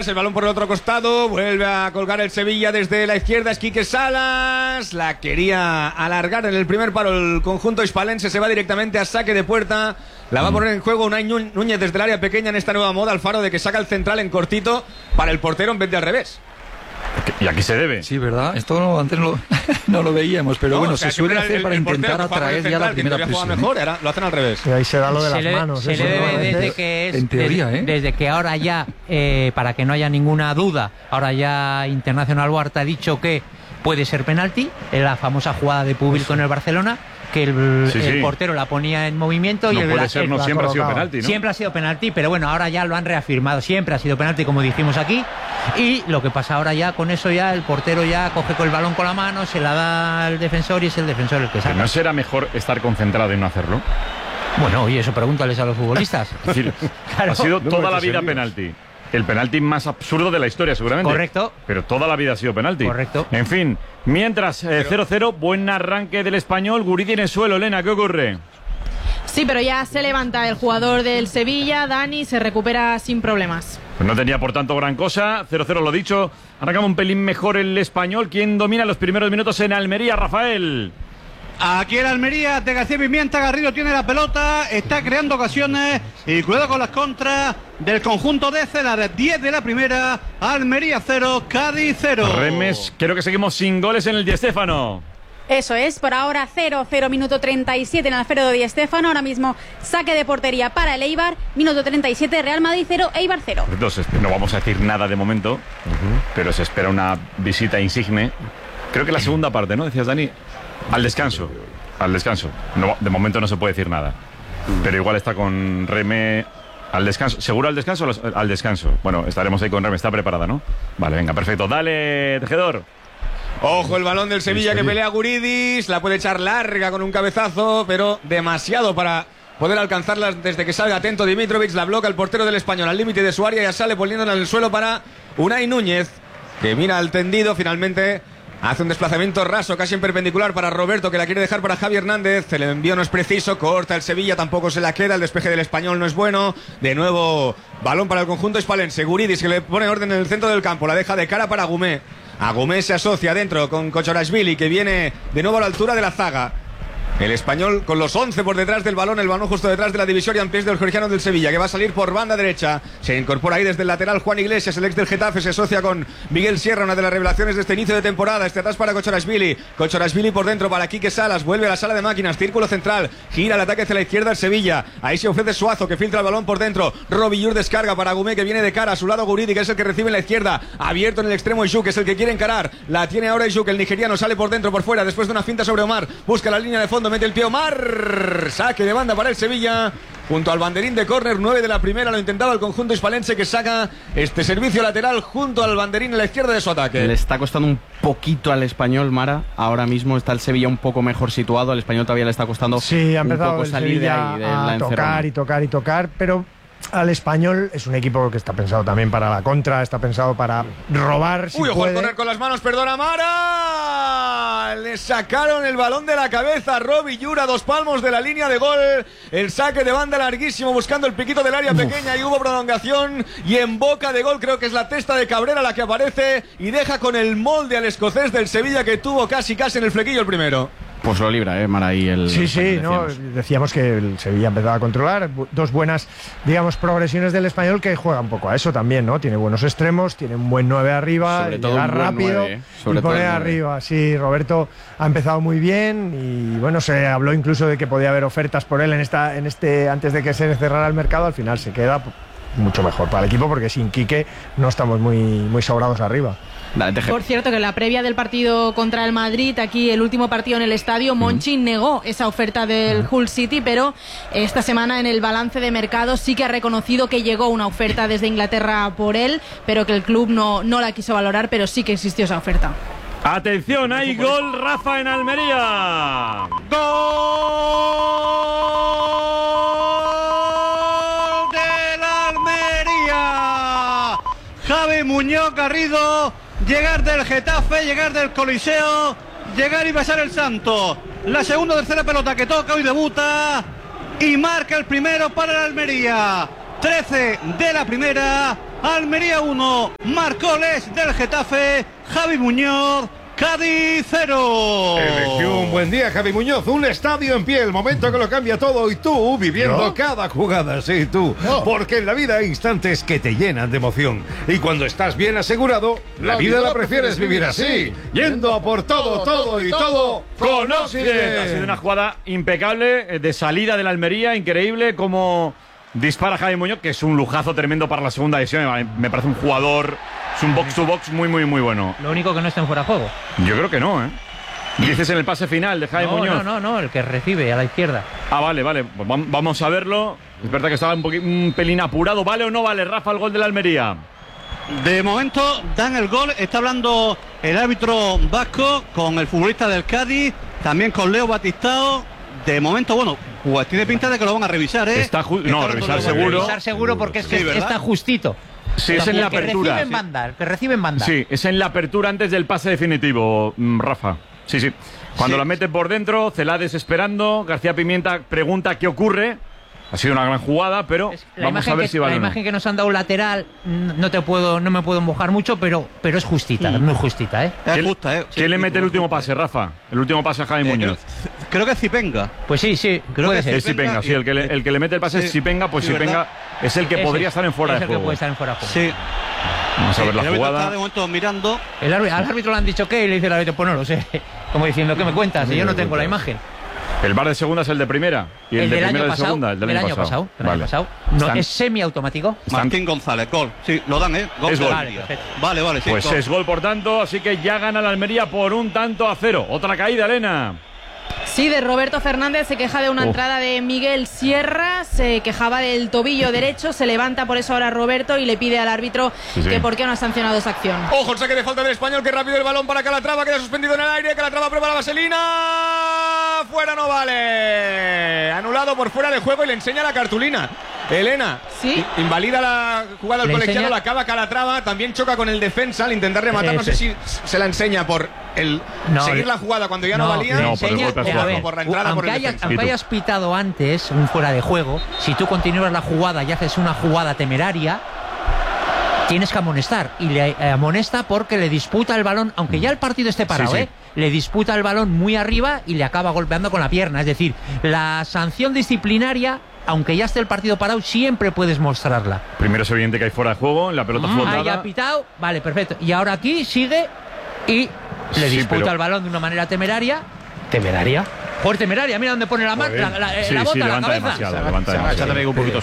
el balón por el otro costado, vuelve a colgar el Sevilla desde la izquierda, es Quique Salas, la quería alargar en el primer palo el conjunto hispalense, se va directamente a saque de puerta, la va a poner en juego Unai Núñez desde el área pequeña en esta nueva moda, Alfaro, de que saca el central en cortito para el portero en vez de al revés. Y aquí se debe. Sí, ¿verdad? Esto antes no lo veíamos, pero bueno, se suele hacer para intentar atraer ya la primera presión. Mejor, lo hacen al revés. Y ahí se da lo de las manos. Se le debe desde que es, en teoría, desde que ahora ya, para que no haya ninguna duda, ahora ya Internacional Huerta ha dicho que puede ser penalti, en la famosa jugada de Pubil con el Barcelona, que el portero la ponía en movimiento no y puede ser, no siempre ha sido penalti, ¿no? Siempre ha sido penalti, pero bueno, ahora ya lo han reafirmado, siempre ha sido penalti, como dijimos aquí, y lo que pasa ahora ya, con eso ya el portero ya coge con el balón con la mano, se la da al defensor y es el defensor el que saca. ¿No será mejor estar concentrado y no hacerlo? Bueno, oye, eso pregúntales a los futbolistas. Es decir, claro, ha sido toda la vida penalti. El penalti más absurdo de la historia, seguramente. Correcto. Pero toda la vida ha sido penalti. Correcto. En fin, mientras 0-0, buen arranque del Español. Guridi en el suelo. Elena, ¿qué ocurre? Sí, pero ya se levanta el jugador del Sevilla, Dani, se recupera sin problemas. Pues no tenía por tanto gran cosa. 0-0 lo dicho. Arrancamos un pelín mejor el Español. ¿Quién domina los primeros minutos en Almería, Rafael? Aquí en Almería, de García Pimienta, Garrido tiene la pelota, está creando ocasiones y cuidado con las contras del conjunto de Celar. 10 de la primera, Almería 0, Cádiz 0. Remes, creo que seguimos sin goles en el Di Stéfano. Eso es, por ahora 0-0, minuto 37 en Alfredo Di Stéfano, ahora mismo saque de portería para el Eibar, minuto 37, Real Madrid 0, Eibar 0. Entonces, no vamos a decir nada de momento, pero se espera una visita insigne. Creo que la segunda parte, ¿no? Decías, Dani. Al descanso. No, de momento no se puede decir nada. Pero igual está con Reme al descanso. ¿Seguro al descanso? Al descanso. Bueno, estaremos ahí con Reme. Está preparada, ¿no? Vale, venga, perfecto. Dale, Tejedor. Ojo el balón del Sevilla que pelea Guridis. La puede echar larga con un cabezazo, pero demasiado para poder alcanzarla desde que salga atento Dimitrovic. La bloca el portero del Español al límite de su área. Ya sale poniéndola en el suelo para Unai Núñez, que mira al tendido. Finalmente hace un desplazamiento raso, casi en perpendicular para Roberto, que la quiere dejar para Javi Hernández. El envío no es preciso, corta el Sevilla, tampoco se la queda. El despeje del Español no es bueno. De nuevo, balón para el conjunto hispalense. Guridis, que le pone orden en el centro del campo. La deja de cara para Agumé. Agumé se asocia dentro con Kochorashvili, que viene de nuevo a la altura de la zaga. El Español con los 11 por detrás del balón, el balón justo detrás de la divisoria en pies del georgiano del Sevilla, que va a salir por banda derecha. Se incorpora ahí desde el lateral Juan Iglesias, el ex del Getafe, se asocia con Miguel Sierra, una de las revelaciones de este inicio de temporada. Este atrás para Kochorashvili, Kochorashvili por dentro para Quique Salas, vuelve a la sala de máquinas, círculo central, gira el ataque hacia la izquierda el Sevilla. Ahí se ofrece Suazo, que filtra el balón por dentro. Robillur descarga para Agumé, que viene de cara, a su lado Guridi, que es el que recibe en la izquierda, abierto en el extremo Ijuk, que es el que quiere encarar. La tiene ahora Ijuk, el nigeriano sale por dentro, por fuera, después de una finta sobre Omar, busca la línea de fondo, mete el pie Omar. Saque de banda para el Sevilla junto al banderín de córner. 9 de la primera, lo intentaba el conjunto hispalense, que saca este servicio lateral junto al banderín a la izquierda de su ataque. Le está costando un poquito al Español, Mara. Ahora mismo está el Sevilla un poco mejor situado. Al Español todavía le está costando ha un poco el salir de ahí, de la tocar y tocar, pero al Español es un equipo que está pensado también para la contra, está pensado para robar. Si ojo al puede. correr con las manos, perdona Mara. Le sacaron el balón de la cabeza. Robillur a 2 palmos de la línea de gol. El saque de banda larguísimo buscando el piquito del área pequeña y hubo prolongación. Y en boca de gol creo que es la testa de Cabrera la que aparece y deja con el molde al escocés del Sevilla, que tuvo casi en el flequillo el primero. Pues lo libra, Mara, ahí el... Sí, no, decíamos que el Sevilla empezaba a controlar. 2 buenas, digamos, progresiones del Español, que juega un poco a eso también, ¿no? Tiene buenos extremos, tiene un buen 9 arriba, sobre todo llega rápido 9, y pone arriba. Sí, Roberto ha empezado muy bien y bueno, se habló incluso de que podía haber ofertas por él antes de que se cerrara el mercado. Al final se queda mucho mejor para el equipo, porque sin Quique no estamos muy sobrados arriba. Por cierto, que en la previa del partido contra el Madrid, aquí el último partido en el estadio, Monchi negó esa oferta del Hull City, pero esta semana en el balance de mercado sí que ha reconocido que llegó una oferta desde Inglaterra por él, pero que el club no la quiso valorar, pero sí que existió esa oferta. Atención, hay gol, Rafa, en Almería. ¡Gol del Almería! Javi Muñoz Garrido, llegar del Getafe, llegar del Coliseo, llegar y besar el santo. La segunda o tercera pelota que toca, hoy debuta y marca el primero para el Almería. 13 de la primera, Almería 1, Marcoles del Getafe, Javi Muñoz, Cádiz 0. Eligió un buen día, Javi Muñoz. Un estadio en pie, el momento que lo cambia todo. Y tú, viviendo cada jugada, sí, tú. Porque en la vida hay instantes que te llenan de emoción. Y cuando estás bien asegurado, la vida la prefieres vivir así. Yendo a por todo, todo y todo con Oxiden. Ha sido una jugada impecable, de salida de la Almería, increíble, como dispara Javi Muñoz, que es un lujazo tremendo para la segunda edición. Me parece un jugador... Es un box-to-box muy bueno. Lo único que no está en fuera de juego. Yo creo que no, ¿eh? Dices en el pase final de Javi Muñoz. No, el que recibe a la izquierda. Ah, vale. Pues vamos a verlo. Es verdad que estaba un pelín apurado. ¿Vale o no vale, Rafa, el gol de la Almería? De momento dan el gol. Está hablando el árbitro vasco con el futbolista del Cádiz, también con Leo Batistao. De momento, bueno, pues tiene pinta de que lo van a revisar, ¿eh? Revisar seguro. Revisar seguro porque es que está justito. Sí, es en la apertura. Que reciben banda. Sí, es en la apertura antes del pase definitivo, Rafa. Sí. Cuando la mete por dentro, Celades esperando, García Pimienta pregunta qué ocurre. Ha sido una gran jugada, pero vamos a ver si vale. La imagen que nos han dado lateral, no me puedo mojar mucho, pero es justita, muy justita, ¿eh? Es justa, ¿eh? ¿Quién le mete el último pase, Rafa? El último pase a Javi Muñoz. Creo que es Zipenga. Pues sí, creo que es Zipenga, sí, el que le mete el pase es Zipenga, pues Zipenga es el que podría estar en fuera de juego. Es el que puede estar en fuera de juego. Sí. Vamos a ver la jugada. Está de momento mirando. Al árbitro le han dicho qué y le dice el árbitro, pues no lo sé. Como diciendo, ¿qué me cuentas? Yo no tengo la imagen. El VAR de segunda es el de primera y el de primera de segunda, el del año pasado. No, es semiautomático. Martín González, gol. Sí, lo dan, ¿eh? Gol. Es gol. Vale, sí. Pues gol. Es gol, por tanto, así que ya gana la Almería por 1-0. Otra caída, Elena. Sí, de Roberto Fernández, se queja de una entrada de Miguel Sierra, se quejaba del tobillo derecho, se levanta por eso ahora Roberto y le pide al árbitro que por qué no ha sancionado esa acción. Ojo, el saque de falta del Español, que rápido el balón para Calatrava, queda suspendido en el aire, Calatrava prueba la vaselina, fuera, no vale, anulado por fuera de juego y le enseña la cartulina. Elena, ¿sí? Invalida la jugada del colegiado, la acaba Calatrava, también choca con el defensa al intentar rematar, no sé si se la enseña por el seguir la jugada cuando ya no valía, por la entrada, aunque hayas pitado antes un fuera de juego, si tú continúas la jugada y haces una jugada temeraria, tienes que amonestar, y le amonesta porque le disputa el balón, aunque ya el partido esté parado, le disputa el balón muy arriba y le acaba golpeando con la pierna. Es decir, la sanción disciplinaria, aunque ya esté el partido parado, siempre puedes mostrarla. Primero es evidente que hay fuera de juego, la pelota flotada. Ya ha pitado, vale, perfecto. Y ahora aquí sigue y le disputa el balón de una manera temeraria. ¿Temeraria? Por temeraria, mira dónde pone la bota, la cabeza. Levanta un poquito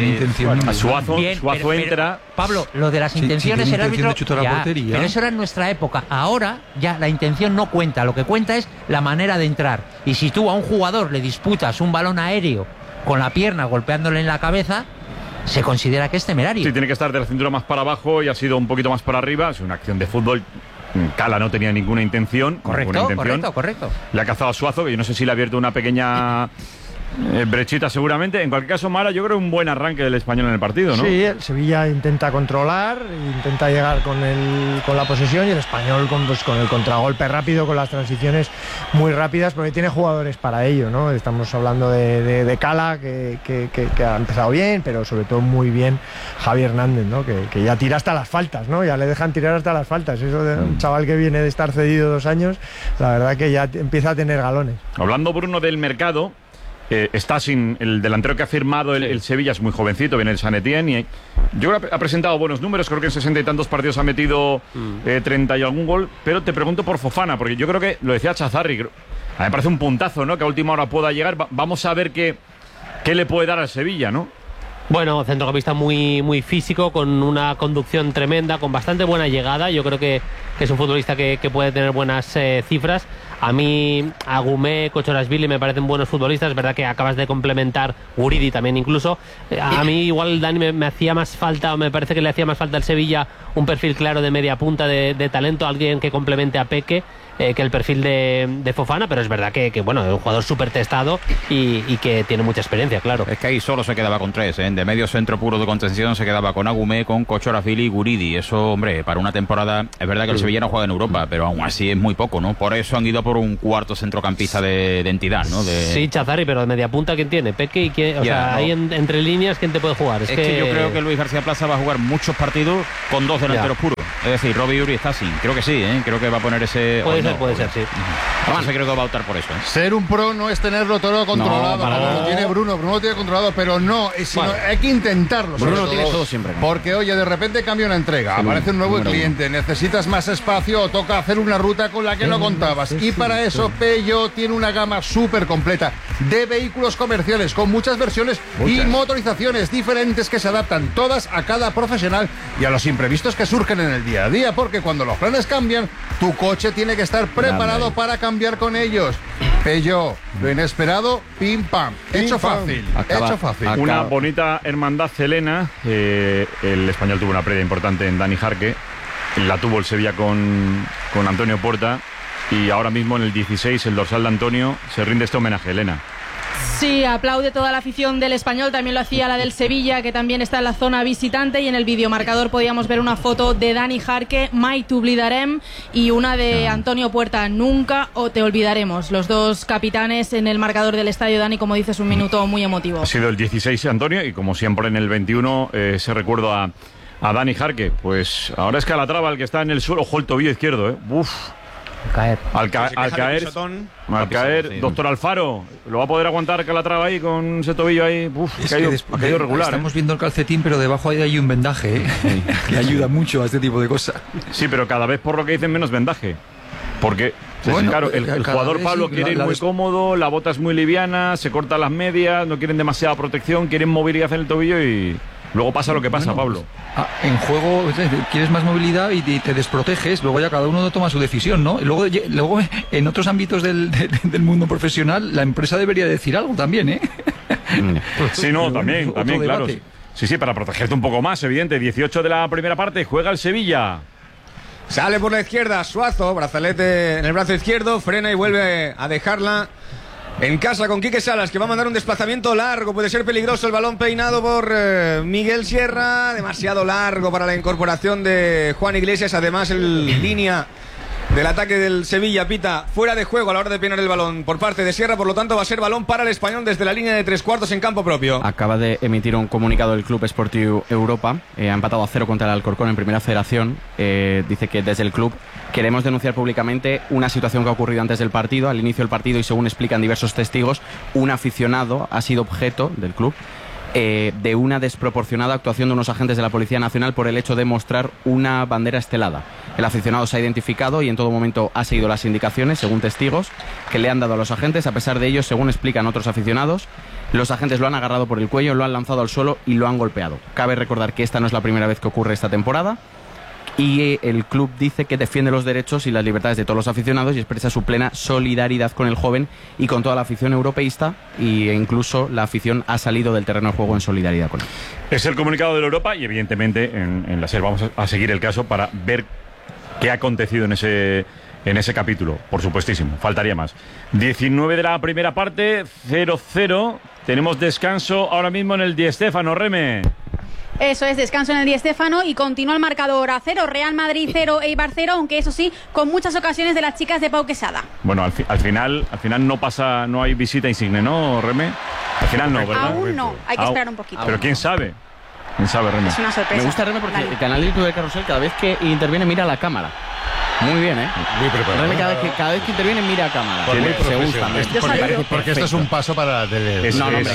Suazo entra. Pablo, lo de las intenciones, el árbitro. Pero eso era en nuestra época. Ahora ya la intención no cuenta. Lo que cuenta es la manera de entrar. Y si tú a un jugador le disputas un balón aéreo con la pierna golpeándole en la cabeza, se considera que es temerario. Sí, tiene que estar de la cintura más para abajo y ha sido un poquito más para arriba. Es una acción de fútbol. Cala no tenía ninguna intención. Correcto. Le ha cazado a Suazo, que yo no sé si le ha abierto una pequeña brechita seguramente. En cualquier caso, Mara, yo creo un buen arranque del Español en el partido, ¿no? Sí, el Sevilla intenta controlar, intenta llegar con la posesión, y el Español con el contragolpe rápido, con las transiciones muy rápidas, porque tiene jugadores para ello, ¿no? Estamos hablando de Cala, que ha empezado bien, pero sobre todo muy bien Javi Hernández, ¿no? Que ya tira hasta las faltas, ¿no? Ya le dejan tirar hasta las faltas. Eso de un chaval que viene de estar cedido 2 años, la verdad que ya empieza a tener galones. Hablando, Bruno, del mercado, está sin el delantero que ha firmado el Sevilla, es muy jovencito, viene el San Etienne, y yo creo que ha presentado buenos números, creo que en 60 y tantos partidos ha metido 30 y algún gol, pero te pregunto por Fofana, porque yo creo que, lo decía Chazarri, a mí me parece un puntazo, ¿no? Que a última hora pueda llegar. Vamos a ver qué le puede dar al Sevilla, ¿no? Bueno, centrocampista muy físico, con una conducción tremenda, con bastante buena llegada. Yo creo que es un futbolista que puede tener buenas cifras. A mí, Agumé, Kochorashvili me parecen buenos futbolistas. Es verdad que acabas de complementar, Guridi también incluso. A mí igual, Dani, me hacía más falta, o me parece que le hacía más falta al Sevilla un perfil claro de media punta, de talento, alguien que complemente a Peque, que el perfil de Fofana, pero es verdad que bueno, es un jugador súper testado y que tiene mucha experiencia, claro. Es que ahí solo se quedaba con 3, ¿eh? De medio centro puro de contención se quedaba con Agumé, con Kochorashvili y Guridi. Eso, hombre, para una temporada, es verdad que el Sevilla no juega en Europa, pero aún así es muy poco, ¿no? Por eso han ido por un cuarto centrocampista de entidad, ¿no? Sí, Chazarri, pero de media punta, ¿quién tiene? Peque y quién, ahí entre líneas, ¿quién te puede jugar? Es que yo creo que Luis García Plaza va a jugar muchos partidos con 2 delanteros puros. Es decir, Robbie Uri está así. Creo que sí, ¿eh? Creo que va a poner ese... Puede ser, sí. Además, creo que va a optar por eso, ¿eh? Ser un pro no es tenerlo todo controlado, como lo tiene Bruno. Bruno lo tiene controlado, pero no, sino hay que intentarlo. Bruno lo tiene todo siempre, ¿no? Porque, oye, de repente cambia una entrega, aparece un nuevo cliente, necesitas más espacio o toca hacer una ruta con la que no contabas. Y para eso Peugeot tiene una gama súper completa de vehículos comerciales con muchas versiones y motorizaciones diferentes que se adaptan todas a cada profesional y a los imprevistos que surgen en el día a día, porque cuando los planes cambian, tu coche tiene que estar preparado para cambiar con ellos. Peugeot, lo inesperado, pim pam, hecho fácil. Una bonita hermandad helena. El Español tuvo una previa importante en Dani Jarque, la tuvo el Sevilla con Antonio Puerta, y ahora mismo en el 16 el dorsal de Antonio se rinde este homenaje a Helena. Sí, aplaude toda la afición del Español, también lo hacía la del Sevilla, que también está en la zona visitante, y en el videomarcador podíamos ver una foto de Dani Jarque, Mai t'oblidarem, y una de Antonio Puerta, Nunca o te olvidaremos. Los dos capitanes en el marcador del estadio. Dani, como dices, un minuto muy emotivo. Ha sido el 16 Antonio, y como siempre en el 21 ese recuerdo a Dani Jarque. Pues ahora es Calatrava el que está en el suelo. Ojo el tobillo izquierdo, Uf. Al caer, doctor Alfaro, ¿lo va a poder aguantar Calatrava ahí con ese tobillo ahí? Ha caído regular. Estamos viendo el calcetín, pero debajo hay un vendaje, que ayuda mucho a este tipo de cosas. Sí, pero cada vez por lo que dicen menos vendaje. Porque, claro, el jugador Pablo quiere ir muy cómodo, la bota es muy liviana, se cortan las medias, no quieren demasiada protección, quieren movilidad en el tobillo y... Luego pasa lo que pasa, Pablo. En juego quieres más movilidad y te desproteges, luego ya cada uno toma su decisión, ¿no? Y luego en otros ámbitos del mundo profesional, la empresa debería decir algo también, ¿eh? Sí, no, también, claro. Sí, para protegerte un poco más, evidente. 18 de la primera parte, juega el Sevilla. Sale por la izquierda, Suazo, brazalete en el brazo izquierdo, frena y vuelve a dejarla en casa con Quique Salas, que va a mandar un desplazamiento largo. Puede ser peligroso el balón peinado por Miguel Sierra. Demasiado largo para la incorporación de Juan Iglesias. Además, el línea del ataque del Sevilla pita fuera de juego a la hora de peinar el balón por parte de Sierra. Por lo tanto, va a ser balón para el Español desde la línea de 3/4 en campo propio. Acaba de emitir un comunicado del Club Esportiu Europa. Ha empatado a 0 contra el Alcorcón en Primera Federación. Dice que desde el club queremos denunciar públicamente una situación que ha ocurrido antes del partido, al inicio del partido, y según explican diversos testigos, un aficionado ha sido objeto del club de una desproporcionada actuación de unos agentes de la Policía Nacional por el hecho de mostrar una bandera estelada. El aficionado se ha identificado y en todo momento ha seguido las indicaciones, según testigos, que le han dado a los agentes. A pesar de ello, según explican otros aficionados, los agentes lo han agarrado por el cuello, lo han lanzado al suelo y lo han golpeado. Cabe recordar que esta no es la primera vez que ocurre esta temporada. Y el club dice que defiende los derechos y las libertades de todos los aficionados y expresa su plena solidaridad con el joven y con toda la afición europeísta, e incluso la afición ha salido del terreno de juego en solidaridad con él. Es el comunicado de la Europa y evidentemente en la SER vamos a seguir el caso para ver qué ha acontecido en ese capítulo, por supuestísimo, faltaría más. 19 de la primera parte, 0-0, tenemos descanso ahora mismo en el Di Stéfano, Reme. Eso es, descanso en el Di Stéfano y continúa el marcador a 0, Real Madrid 0, Eibar 0, aunque eso sí, con muchas ocasiones de las chicas de Pau Quesada. Bueno, al final no hay visita insigne, ¿no, Reme? Al final no, ¿verdad? Aún no, hay que esperar un poquito. Pero quién sabe, Reme. Es una sorpresa. Me gusta, Reme, porque el canal de YouTube de Carrusel cada vez que interviene mira a la cámara. Muy bien, Muy preparado. Reme, cada vez que interviene mira a cámara. Se gusta. Porque esto es un paso para la tele.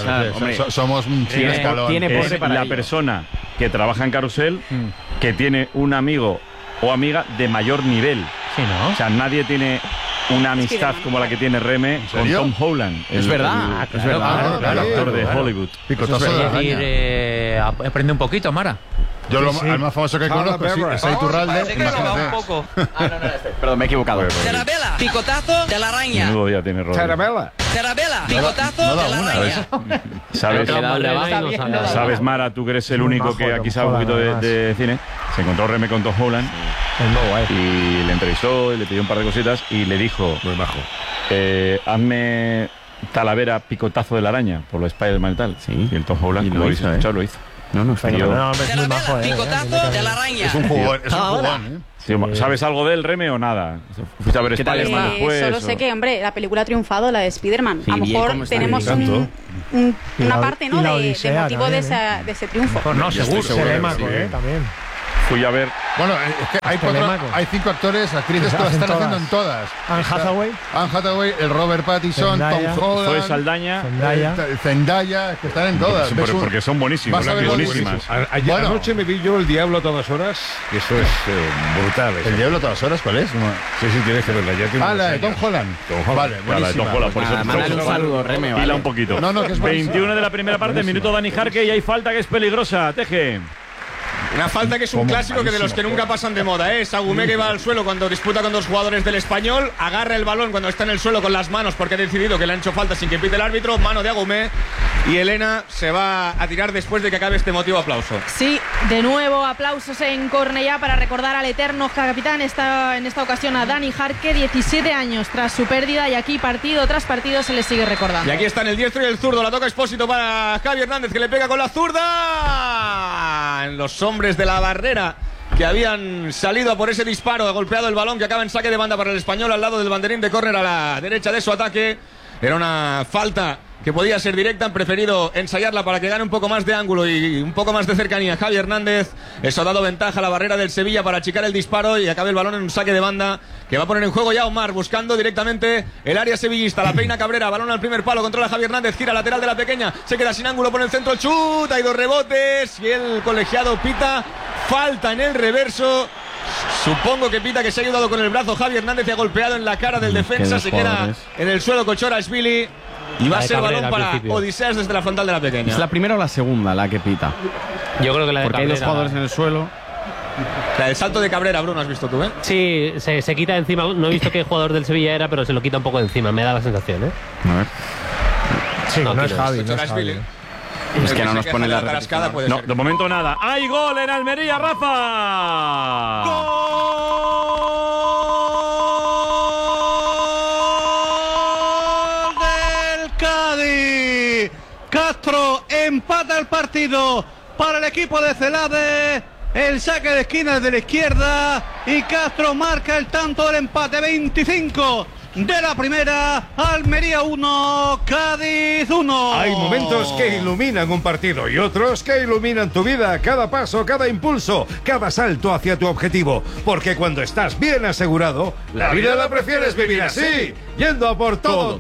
Somos un escalón. Es la persona que trabaja en Carrusel que tiene un amigo o amiga de mayor nivel. Sí, ¿no? O sea, nadie tiene una amistad como la que tiene Reme con Tom Holland. Es verdad. El actor de Hollywood. Aprende un poquito, Mara. Yo el más famoso que conozco es Iturralde. Perdón, me he equivocado. Terabella, picotazo de la araña. Menudo día tiene Rodri. Terabella, picotazo de la araña. ¿Sabes, Mara, tú que eres el único que aquí sabe un poquito de cine? Se encontró Reme con Tom Holland y le entrevistó y le pidió un par de cositas y le dijo, muy majo, hazme Talavera picotazo de la araña por lo Spider-Man y tal. Sí. Y el Tom Holland, como lo hizo, No, es frío. No, es muy majo, Picotazo de la araña. Es un jugón, Sí, ¿sabes algo de él, Reme, o nada? ¿Fuiste a ver Spider-Man después? Solo sé que, hombre, la película ha triunfado, la de Spider-Man. Sí, a lo mejor tenemos una parte, ¿no?, de motivo también, de ese triunfo. Pues no, seguro. Telémaco, también. Fui a ver. Bueno, es que hay 5 actores, actrices que lo están haciendo en todas. Anne Hathaway, el Robert Pattinson, Zendaya, Tom Holland, Zoe Saldaña, Zendaya, que están en todas. porque son buenísimos, buenísimas. Ayer anoche me vi yo El Diablo a todas horas, y eso es brutal. ¿El Diablo a todas horas cuál es? Sí, tienes que verla. La de Tom Holland. Vale, La de Tom Holland, por eso. Mándale un saludo, Reme. Pila un poquito. No, que es 21 de la primera parte, minuto Dani Jarque, y hay falta que es peligrosa. Teje. Una falta que es un clásico que de los que nunca pasan de moda, ¿eh? Sagumé, que va al suelo cuando disputa con dos jugadores del Español, agarra el balón cuando está en el suelo con las manos porque ha decidido que le han hecho falta sin que pite el árbitro, mano de Agumé, y Elena se va a tirar después de que acabe este emotivo aplauso. Sí, de nuevo aplausos en Cornellá para recordar al eterno capitán, en esta ocasión a Dani Jarque, 17 años tras su pérdida, y aquí partido tras partido se le sigue recordando. Y aquí están el diestro y el zurdo, la toca Expósito para Javi Hernández, que le pega con la zurda en los hombres de la barrera que habían salido a por ese disparo. Ha golpeado el balón que acaba en saque de banda para el Español al lado del banderín de córner a la derecha de su ataque. Era una falta que podía ser directa, han preferido ensayarla para que gane un poco más de ángulo y un poco más de cercanía Javi Hernández. Eso ha dado ventaja a la barrera del Sevilla para achicar el disparo y acabe el balón en un saque de banda que va a poner en juego ya Omar, buscando directamente el área sevillista. La peina Cabrera, balón al primer palo, controla Javi Hernández, gira lateral de la pequeña, se queda sin ángulo por el centro, chuta, hay 2 rebotes y el colegiado pita falta en el reverso. Supongo que pita que se ha ayudado con el brazo Javi Hernández y ha golpeado en la cara del defensa. Se queda en el suelo Kochorashvili y va a ser balón para Odiseas desde la frontal de la pequeña. ¿Es la primera o la segunda la que pita? Yo creo que la de Porque Cabrera, hay 2 jugadores en el suelo. La del salto de Cabrera, Bruno, has visto tú, ¿eh? Sí, se quita encima. No he visto qué jugador del Sevilla era, pero se lo quita un poco de encima. Me da la sensación, ¿eh? A ver. Sí, no es Javi. Es que no nos pone la rascada. No, de momento nada. ¡Hay gol en Almería, Rafa! ¡Gol del Cádiz! Castro empata el partido para el equipo de Celade. El saque de esquina desde la izquierda y Castro marca el tanto del empate. 25 de la primera, Almería 1, Cádiz 1. Hay momentos que iluminan un partido y otros que iluminan tu vida, cada paso, cada impulso, cada salto hacia tu objetivo. Porque cuando estás bien asegurado, la vida la prefieres vivir así, yendo a por todo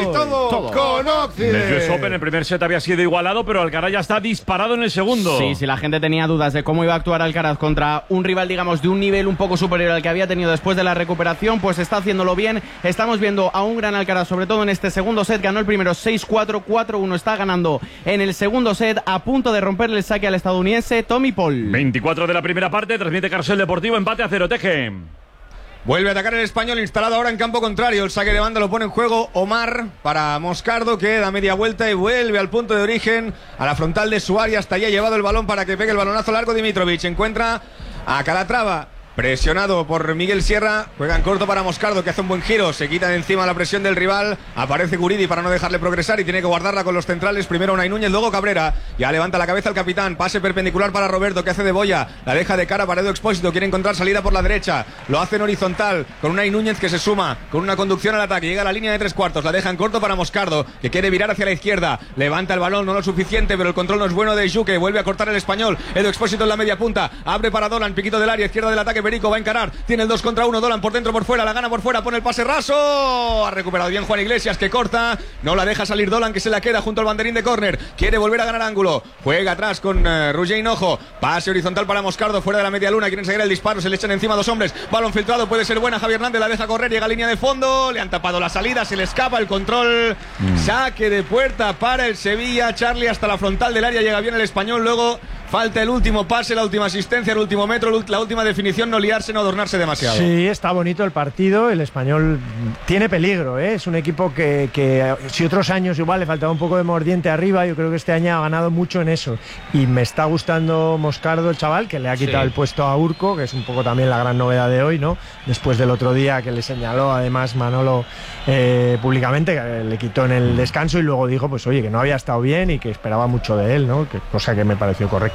con Occident. En el US Open el primer set había sido igualado, pero Alcaraz ya está disparado en el segundo. Sí, si la gente tenía dudas de cómo iba a actuar Alcaraz contra un rival, digamos, de un nivel un poco superior al que había tenido después de la recuperación, pues está haciéndolo bien. Estamos viendo a un gran Alcaraz, sobre todo en este segundo set. Ganó el primero 6-4, 4-1. Está ganando en el segundo set, a punto de romperle el saque al estadounidense Tommy Paul. 24 de la primera parte, transmite Carrusel Deportivo, empate a 0. Teje. Vuelve a atacar el Español, instalado ahora en campo contrario. El saque de banda lo pone en juego Omar para Moscardo, que da media vuelta y vuelve al punto de origen, a la frontal de su área. Hasta allá ha llevado el balón para que pegue el balonazo largo Dimitrovic. Encuentra a Calatrava, presionado por Miguel Sierra, juega en corto para Moscardo, que hace un buen giro, se quita de encima la presión del rival, aparece Guridi para no dejarle progresar y tiene que guardarla con los centrales, primero Unai Núñez, luego Cabrera, ya levanta la cabeza el capitán, pase perpendicular para Roberto, que hace de boya, la deja de cara para Edu Expósito, quiere encontrar salida por la derecha, lo hace en horizontal, con Unai Núñez que se suma, con una conducción al ataque, llega a la línea de 3/4, la deja en corto para Moscardo, que quiere virar hacia la izquierda, levanta el balón, no lo suficiente, pero el control no es bueno de Juque, vuelve a cortar el Español, Edu Expósito en la media punta, abre para Dolan, piquito del área, izquierda del ataque, Perico va a encarar, tiene el 2 contra 1, Dolan por dentro, por fuera, la gana por fuera, pone el pase raso, ha recuperado bien Juan Iglesias, que corta, no la deja salir Dolan, que se la queda junto al banderín de córner, quiere volver a ganar ángulo, juega atrás con Roger Hinojo, pase horizontal para Moscardo, fuera de la media luna, quieren seguir el disparo, se le echan encima 2 hombres, balón filtrado, puede ser buena, Javier Hernández la deja correr, llega a línea de fondo, le han tapado la salida, se le escapa el control, saque de puerta para el Sevilla, Charlie hasta la frontal del área, llega bien el Español, luego falta el último pase, la última asistencia, el último metro, la última definición, no liarse, no adornarse demasiado. Sí, está bonito el partido, el Español tiene peligro, ¿eh? Es un equipo que si otros años igual le faltaba un poco de mordiente arriba, yo creo que este año ha ganado mucho en eso. Y me está gustando Moscardo, el chaval, que le ha quitado el puesto a Urco, que es un poco también la gran novedad de hoy, ¿no? Después del otro día que le señaló además Manolo públicamente, que le quitó en el descanso y luego dijo, pues oye, que no había estado bien y que esperaba mucho de él, ¿no? Cosa que me pareció correcta.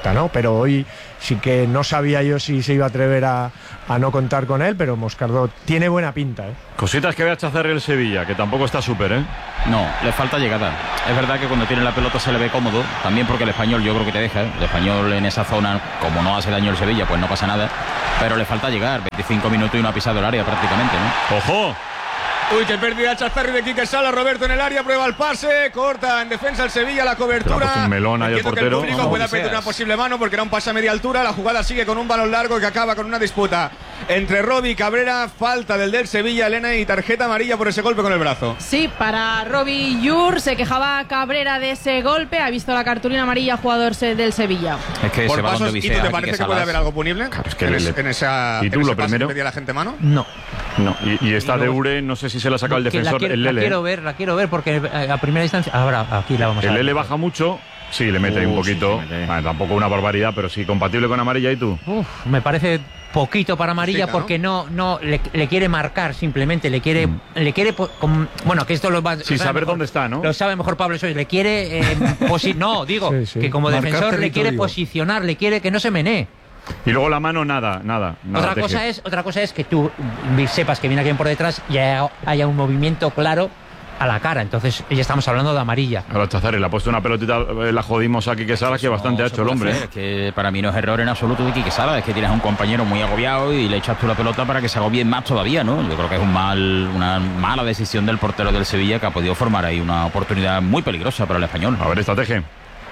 nunca, ¿no? Pero hoy sí que no sabía yo si se iba a atrever a no contar con él, pero Moscardo tiene buena pinta, ¿eh? Cositas que ve a Chazarri el Sevilla, que tampoco está súper, ¿eh? No, le falta llegada. Es verdad que cuando tiene la pelota se le ve cómodo, también porque el Español yo creo que te deja, ¿eh? El Español en esa zona, como no hace daño el Sevilla, pues no pasa nada, pero le falta llegar, 25 minutos y no ha pisado el área prácticamente, ¿no? ¡Ojo! Uy, qué pérdida Chazarri de Quique Sala. Roberto en el área, prueba el pase, corta en defensa el Sevilla, la cobertura. Un melón ahí el Entiendo portero. que el público pueda pedir una posible mano porque era un pase a media altura. La jugada sigue con un balón largo que acaba con una disputa entre Robbie y Cabrera. Falta del Sevilla, Elena, y tarjeta amarilla por ese golpe con el brazo. Sí, para Robbie Llur. Se quejaba Cabrera de ese golpe. Ha visto la cartulina amarilla, jugador del Sevilla. Es que por ese balón pasos, de ¿y tú Vicea, te parece que puede haber algo punible? Claro, es que en ese primero pedía la gente mano. No. Y esta de Ure, no sé si se la ha sacado el defensor, el Lele. La quiero ver porque a primera instancia. Ahora, aquí la vamos a ver. El Lele baja mucho. Sí, le mete un poquito. Sí, tampoco una barbaridad, pero sí, compatible con amarilla. ¿Y tú? Me parece poquito para amarilla, ¿no? porque no le quiere marcar, simplemente le quiere bueno, que esto lo va sin saber dónde está, ¿no? Lo sabe mejor Pablo Sois, le quiere que como Marcar defensor le quiere territorio. posicionar, le quiere que no se menee. Y luego la mano, nada. Otra cosa es que tú sepas que viene alguien por detrás y haya un movimiento claro a la cara. Entonces ya estamos hablando de amarilla. Ahora Chazarri le ha puesto una pelotita, la jodimos a Quique Sala, que bastante ha hecho el hombre. Es que para mí no es error en absoluto de Quique Sala, es que tienes a un compañero muy agobiado y le echas tú la pelota para que se agobie más todavía, ¿no? Yo creo que es una mala decisión del portero del Sevilla, que ha podido formar ahí una oportunidad muy peligrosa para el Español. A ver, estrategia.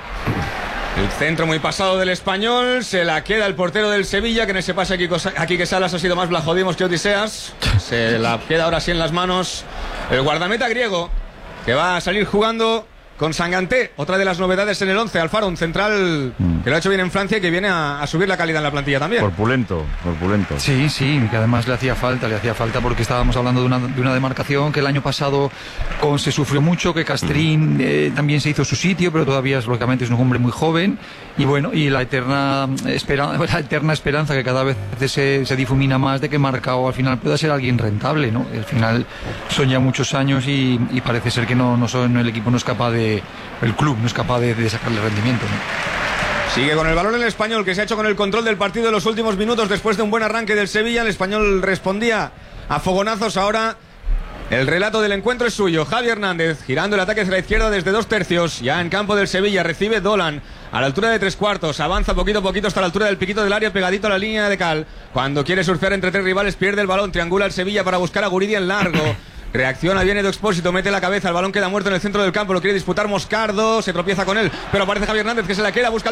El centro muy pasado del Español, se la queda el portero del Sevilla, que en ese pase aquí que Salas ha sido más Blajodimos que Odiseas. Se la queda ahora sí en las manos el guardameta griego, que va a salir jugando con Sanganté, otra de las novedades en el 11. Alfaro, un central que lo ha hecho bien en Francia y que viene a subir la calidad en la plantilla también. Corpulento. Sí, que además le hacía falta porque estábamos hablando de una demarcación que el año pasado se sufrió mucho, que Castrín también se hizo su sitio, pero todavía lógicamente es un hombre muy joven, y bueno, y la eterna esperanza que cada vez se difumina más de que Marcao al final pueda ser alguien rentable, ¿no? Al final son ya muchos años y parece ser que el equipo no es capaz el club no es capaz de sacarle rendimiento, ¿no? Sigue con el balón el Español, que se ha hecho con el control del partido en los últimos minutos después de un buen arranque del Sevilla. El Español respondía a fogonazos. Ahora el relato del encuentro es suyo. Javi Hernández girando el ataque hacia la izquierda desde 2/3, ya en campo del Sevilla. Recibe Dolan a la altura de 3/4, avanza poquito a poquito hasta la altura del piquito del área, pegadito a la línea de cal. Cuando quiere surfear entre tres rivales, pierde el balón, triangula el Sevilla para buscar a Guridi en largo. Reacciona bien Edu Expósito, mete la cabeza, el balón queda muerto en el centro del campo, lo quiere disputar Moscardo, se tropieza con él, pero aparece Javier Hernández, que se la queda, busca el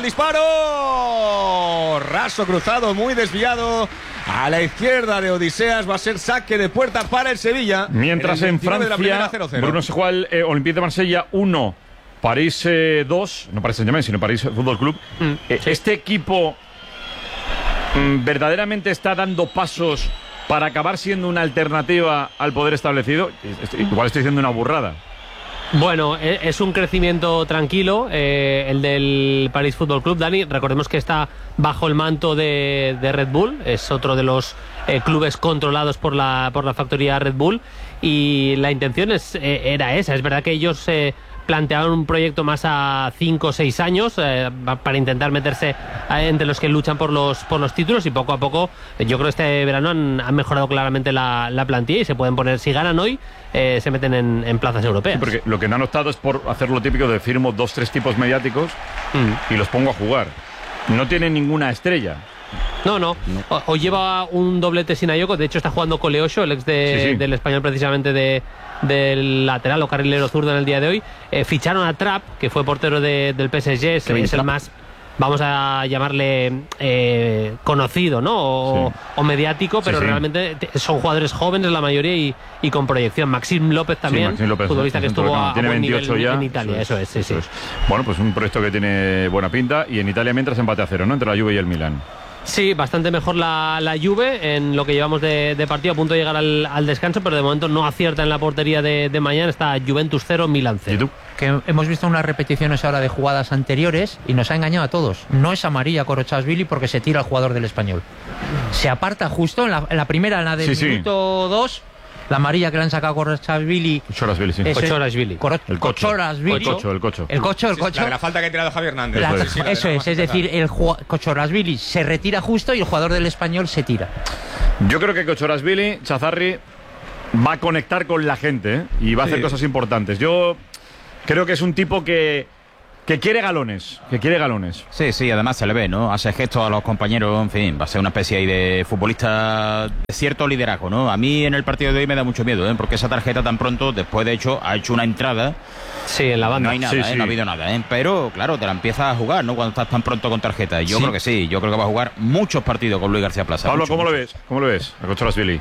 disparo, raso cruzado, muy desviado a la izquierda de Odiseas. Va a ser saque de puerta para el Sevilla. Mientras en Francia, 0-0. Bruno, se juega el Olympique de Marsella 1, París 2, no París Saint-Germain, sino París Fútbol Club. Este equipo verdaderamente está dando pasos para acabar siendo una alternativa al poder establecido. Igual estoy diciendo una burrada. Bueno, es un crecimiento tranquilo el del París Fútbol Club, Dani. Recordemos que está bajo el manto de Red Bull, es otro de los clubes controlados por la factoría Red Bull, y la intención era esa. Es verdad que ellos plantearon un proyecto más a 5 o 6 años para intentar meterse entre los que luchan por los títulos, y poco a poco yo creo que este verano han mejorado claramente la plantilla y se pueden poner, si ganan hoy, se meten en plazas europeas. Sí, porque lo que no han optado es por hacer lo típico de firmo 2-3 tipos mediáticos y los pongo a jugar. No tienen ninguna estrella. No. O lleva un doblete sin Ayoko. De hecho está jugando Coleocho, el ex del Español, precisamente del lateral o carrilero zurdo en el día de hoy. Ficharon a Trapp, que fue portero del PSG, es el más, vamos a llamarle conocido, ¿no? O mediático, pero realmente son jugadores jóvenes la mayoría y con proyección. Maxim López también, Maxim López, futbolista que estuvo a tiene buen 28 nivel ya, en Italia. Eso es. Bueno, pues un proyecto que tiene buena pinta, y en Italia mientras empate a 0, ¿no? Entre la Juve y el Milan. Sí, bastante mejor la Juve en lo que llevamos de partido, a punto de llegar al descanso, pero de momento no acierta en la portería de mañana. Está Juventus 0, Milan 0. ¿Y tú? Que hemos visto unas repeticiones ahora de jugadas anteriores y nos ha engañado a todos. No es amarilla Korochashvili porque se tira al jugador del Español. Se aparta justo en la primera, en la del minuto 2, la amarilla que le han sacado a Kochorashvili. Kochorashvili, sí. Kochorashvili. Kochorashvili. El cocho. El cocho. La falta que ha tirado Javier Hernández. Eso es decir, el Kochorashvili se retira justo y el jugador del Español se tira. Yo creo que Kochorashvili, Chazarri, va a conectar con la gente, ¿eh? Y va a hacer cosas importantes. Yo creo que es un tipo que quiere galones, Sí, además se le ve, ¿no? Hace gestos a los compañeros, en fin, va a ser una especie ahí de futbolista de cierto liderazgo, ¿no? A mí en el partido de hoy me da mucho miedo, ¿eh? Porque esa tarjeta tan pronto, después de hecho, ha hecho una entrada. Sí, en la banda. No hay nada, no ha habido nada, ¿eh? Pero, claro, te la empiezas a jugar, ¿no? Cuando estás tan pronto con tarjeta. Y yo creo que sí, yo creo que va a jugar muchos partidos con Luis García Plaza. Pablo, ¿cómo lo ves? ¿Cómo lo ves a Kochorashvili?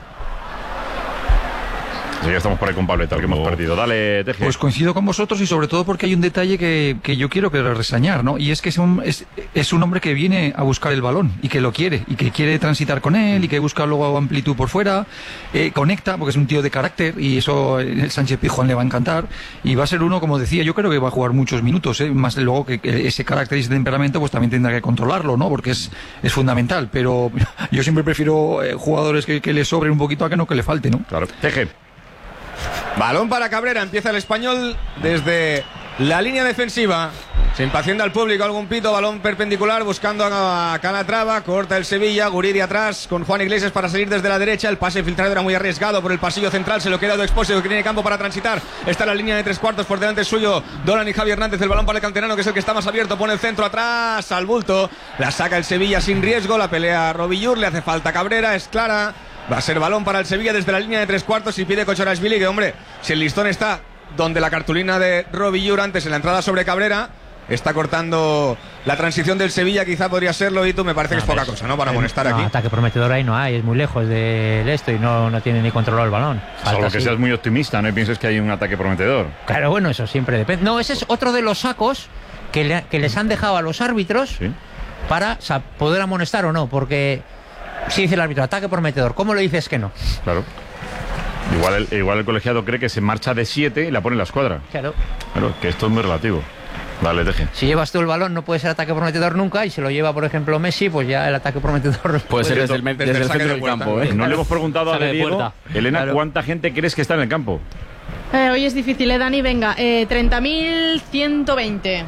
Sí, ya estamos por ahí con Pablo y tal, que hemos perdido. Dale, Teje. Pues coincido con vosotros y sobre todo porque hay un detalle que yo quiero reseñar, ¿no? Y es que es un hombre que viene a buscar el balón y que lo quiere, y que quiere transitar con él y que busca luego amplitud por fuera, conecta, porque es un tío de carácter y eso el Sánchez Pizjuán le va a encantar y va a ser uno, como decía, yo creo que va a jugar muchos minutos, más luego que ese carácter y ese temperamento pues también tendrá que controlarlo, ¿no? Porque es fundamental, pero yo siempre prefiero jugadores que le sobren un poquito a que no que le falte, ¿no? Claro. Teje. Balón para Cabrera, empieza el Español desde la línea defensiva. Se impacienta el público, algún pito, balón perpendicular buscando a Calatrava, corta el Sevilla, Guridi atrás con Juan Iglesias para salir desde la derecha, el pase filtrado era muy arriesgado por el pasillo central, se lo queda de Expósito que tiene campo para transitar, está la línea de 3/4 por delante suyo, Dolan y Javier Hernández, el balón para el canterano que es el que está más abierto, pone el centro atrás al bulto, la saca el Sevilla sin riesgo, la pelea a Robillur, le hace falta Cabrera, es clara. Va a ser balón para el Sevilla desde la línea de 3/4 y pide Kochorashvili que, hombre, si el listón está donde la cartulina de Robillur antes en la entrada sobre Cabrera, está cortando la transición del Sevilla, quizá podría serlo, y tú me parece que es poca cosa, ¿no? Para amonestar aquí. Ataque prometedor ahí no hay, es muy lejos del esto y no tiene ni controlado el balón. Solo que seas muy optimista, no pienses que hay un ataque prometedor. Claro, bueno, eso siempre depende. No, ese es otro de los sacos que les han dejado a los árbitros para poder amonestar o no, porque si dice el árbitro, ataque prometedor, ¿cómo le dices que no? Claro. Igual el colegiado cree que se marcha de 7 y la pone en la escuadra. Claro. Claro, que esto es muy relativo. Dale, Teje. Si llevas tú el balón no puede ser ataque prometedor nunca, y si lo lleva, por ejemplo, Messi, pues ya el ataque prometedor puede ser desde el centro del campo. No le hemos preguntado a Diego, Elena, claro. ¿Cuánta gente crees que está en el campo? Hoy es difícil, Dani, venga, 30.120.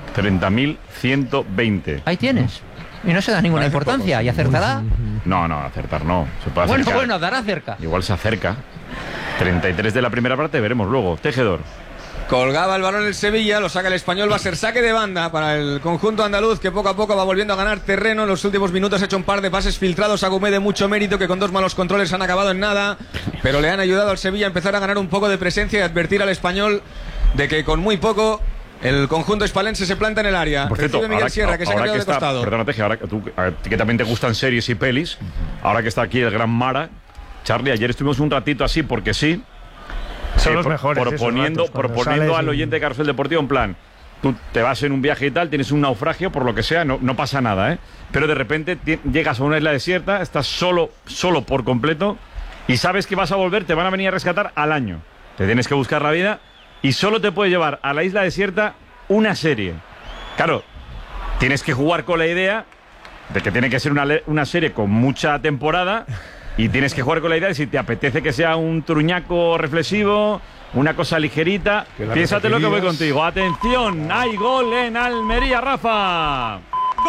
30.120. Ahí tienes. Y no se da ninguna importancia. ¿Y acertará? No, acertar no. Se puede acercar. Bueno, dará cerca. Igual se acerca. 33 de la primera parte, veremos luego. Tejedor. Colgaba el balón el Sevilla, lo saca el Español, va a ser saque de banda para el conjunto andaluz que poco a poco va volviendo a ganar terreno. En los últimos minutos ha hecho un par de pases filtrados a Gumé de mucho mérito que con dos malos controles han acabado en nada, pero le han ayudado al Sevilla a empezar a ganar un poco de presencia y advertir al Español de que con muy poco el conjunto hispalense se planta en el área. Por cierto, Miguel Sierra, que se ha cambiado de costado. Perdona, Teje, ahora que también te gustan series y pelis, ahora que está aquí el gran Mara, Charlie, ayer estuvimos un ratito así porque sí. Son los mejores. Proponiendo al oyente de Carrusel Deportivo en plan, tú te vas en un viaje y tal, tienes un naufragio, por lo que sea, no pasa nada, ¿eh? Pero de repente llegas a una isla desierta, estás solo por completo y sabes que vas a volver, te van a venir a rescatar al año. Te tienes que buscar la vida y solo te puede llevar a la isla desierta una serie. Claro, tienes que jugar con la idea de que tiene que ser una serie con mucha temporada. Y tienes que jugar con la idea de si te apetece que sea un truñaco reflexivo, una cosa ligerita. Piénsate lo que voy contigo. Atención, hay gol en Almería, Rafa.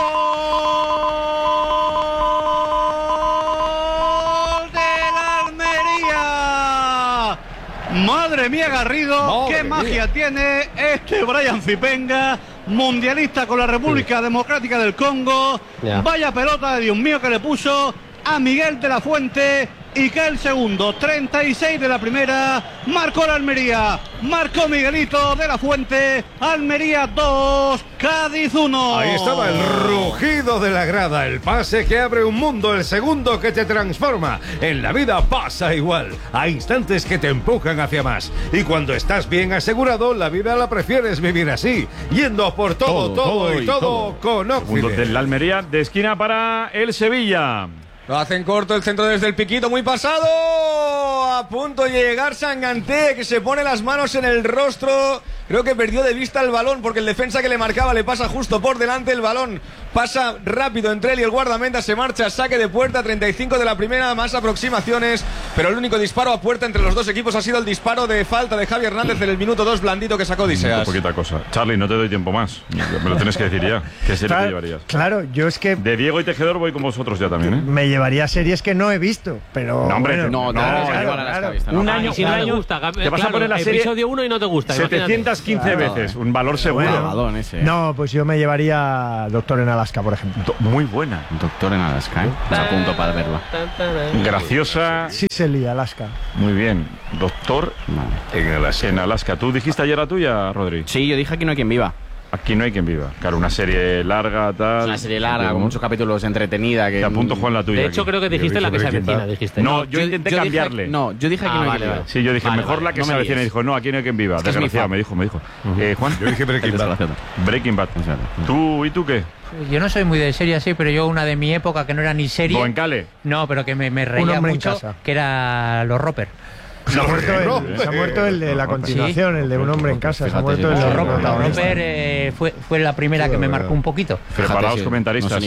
¡Gol del Almería! Madre mía, Garrido, qué magia tiene este Brian Zipenga, mundialista con la República Democrática del Congo. Vaya pelota de Dios mío que le puso a Miguel de la Fuente, y que el segundo, 36 de la primera, marcó la Almería, marcó Miguelito de la Fuente, Almería 2, Cádiz 1. Ahí estaba el rugido de la grada, el pase que abre un mundo, el segundo que te transforma. En la vida pasa igual, hay instantes que te empujan hacia más, y cuando estás bien asegurado, la vida la prefieres vivir así, yendo por todo con Oxide. Segundo del Almería, de esquina para el Sevilla. Lo hacen corto el centro desde el piquito, muy pasado. A punto de llegar Sanganté, que se pone las manos en el rostro. Creo que perdió de vista el balón porque el defensa que le marcaba le pasa justo por delante. El balón pasa rápido entre él y el guardameta, se marcha, saque de puerta, 35 de la primera, más aproximaciones, pero el único disparo a puerta entre los dos equipos ha sido el disparo de falta de Javi Hernández en el minuto 2 blandito que sacó Odiseas. Poquita cosa. Charlie, no te doy tiempo más. Me lo tienes que decir ya. ¿Qué serie te llevarías? Claro, yo es que... De Diego y Tejedor voy con vosotros ya también, ¿eh? Me llevaría series que no he visto, pero... No, hombre, no, claro. Un año, si no te gusta, te vas a poner la serie episodio 1 y no te gusta. 715 veces, un valor seguro. Bueno, no, pues yo me llevaría Doctor en Alaska, por ejemplo. Muy buena. Doctor en Alaska, ¿eh? Me apunto para verla. Graciosa. Sicily, Alaska. Muy bien. Doctor en Alaska. ¿Tú dijiste ayer la tuya, Rodri? Sí, yo dije Aquí no hay quien viva. Aquí no hay quien viva. Claro, una serie larga, tal. Una serie larga, con muchos capítulos, entretenida. Que... Te apunto, Juan, la tuya. De hecho, aquí. creo que dijiste la que se avecina. No, yo intenté cambiarle. Yo dije Aquí no hay quien viva. Sí, yo dije mejor la que se avecina. Y dijo, no, Aquí no hay quien viva. Desgraciado, me dijo. Juan. Yo dije Breaking Bad. Breaking Bad. ¿Y tú qué? Yo no soy muy de serie así, pero yo una de mi época que no era ni serie. ¿Goenkale? No, pero que me reía mucho, que era Los Roper. Se ha muerto el de la continuación, el de Un hombre en casa. Se ha muerto el de Roper. Fue la primera que me marcó un poquito. Preparados comentaristas.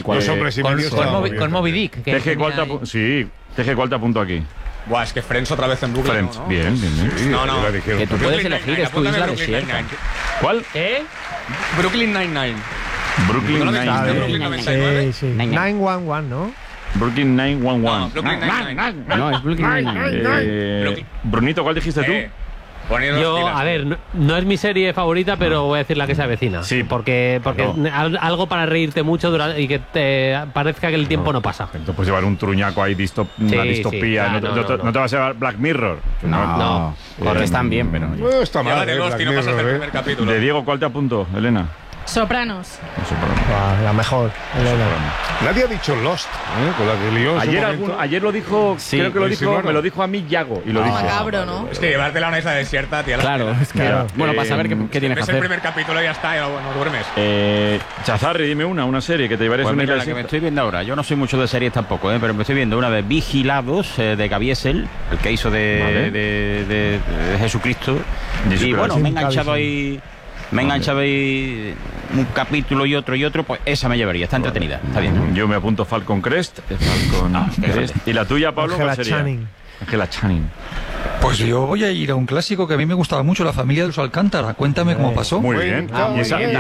Con Moby Dick. Teje, ¿cuál te apunto aquí? Buah, es que Friends otra vez en Brooklyn. Friends, ¿no? bien. Sí, no. Que tú puedes elegir, es tu isla desierta. ¿Cuál? Brooklyn Nine-Nine. Brooklyn Nine-Nine. Sí. 911, ¿no? Brooklyn 911. No, Brooklyn Nine-Nine. No, es Brooklyn Nine-Nine. Brunito, ¿cuál dijiste tú? Yo, a ver, no es mi serie favorita, pero voy a decir la que se avecina. Sí, porque algo para reírte mucho y que te parezca que el tiempo no pasa. Entonces puedes llevar un truñaco ahí, una distopía. No te vas a llevar Black Mirror. No. Están bien, pero... No está mal. De Lost y no pasas del primer capítulo. De Diego, ¿cuál te apunto, Elena? Sopranos. La mejor, Elena. Nadie ha dicho Lost, con la que lió. Ayer lo dijo, creo que lo dijo, me lo dijo a mí Yago. Y lo dije. Macabro, ¿no? Es que llevártela a una isla desierta, tía. Claro, es que. Bueno, para saber qué tienes que hacer. Es el primer capítulo y ya está, no duermes. Chazarri, dime una serie que te llevarías pues una mira, isla la que me desierta. estoy viendo ahora. Yo no soy mucho de series tampoco, pero me estoy viendo una de Vigilados de Gaviesel, el que hizo de Jesucristo. Y bueno, me he enganchado ahí. Me he enganchado ahí un capítulo y otro, pues esa me llevaría, está entretenida, está bien. Yo me apunto Falcon Crest. Crest. ¿Y la tuya, Pablo? Angela Channing. Pues yo voy a ir a un clásico que a mí me gustaba mucho, La familia de los Alcántara. Cuéntame cómo pasó. Muy bien. Escúchame,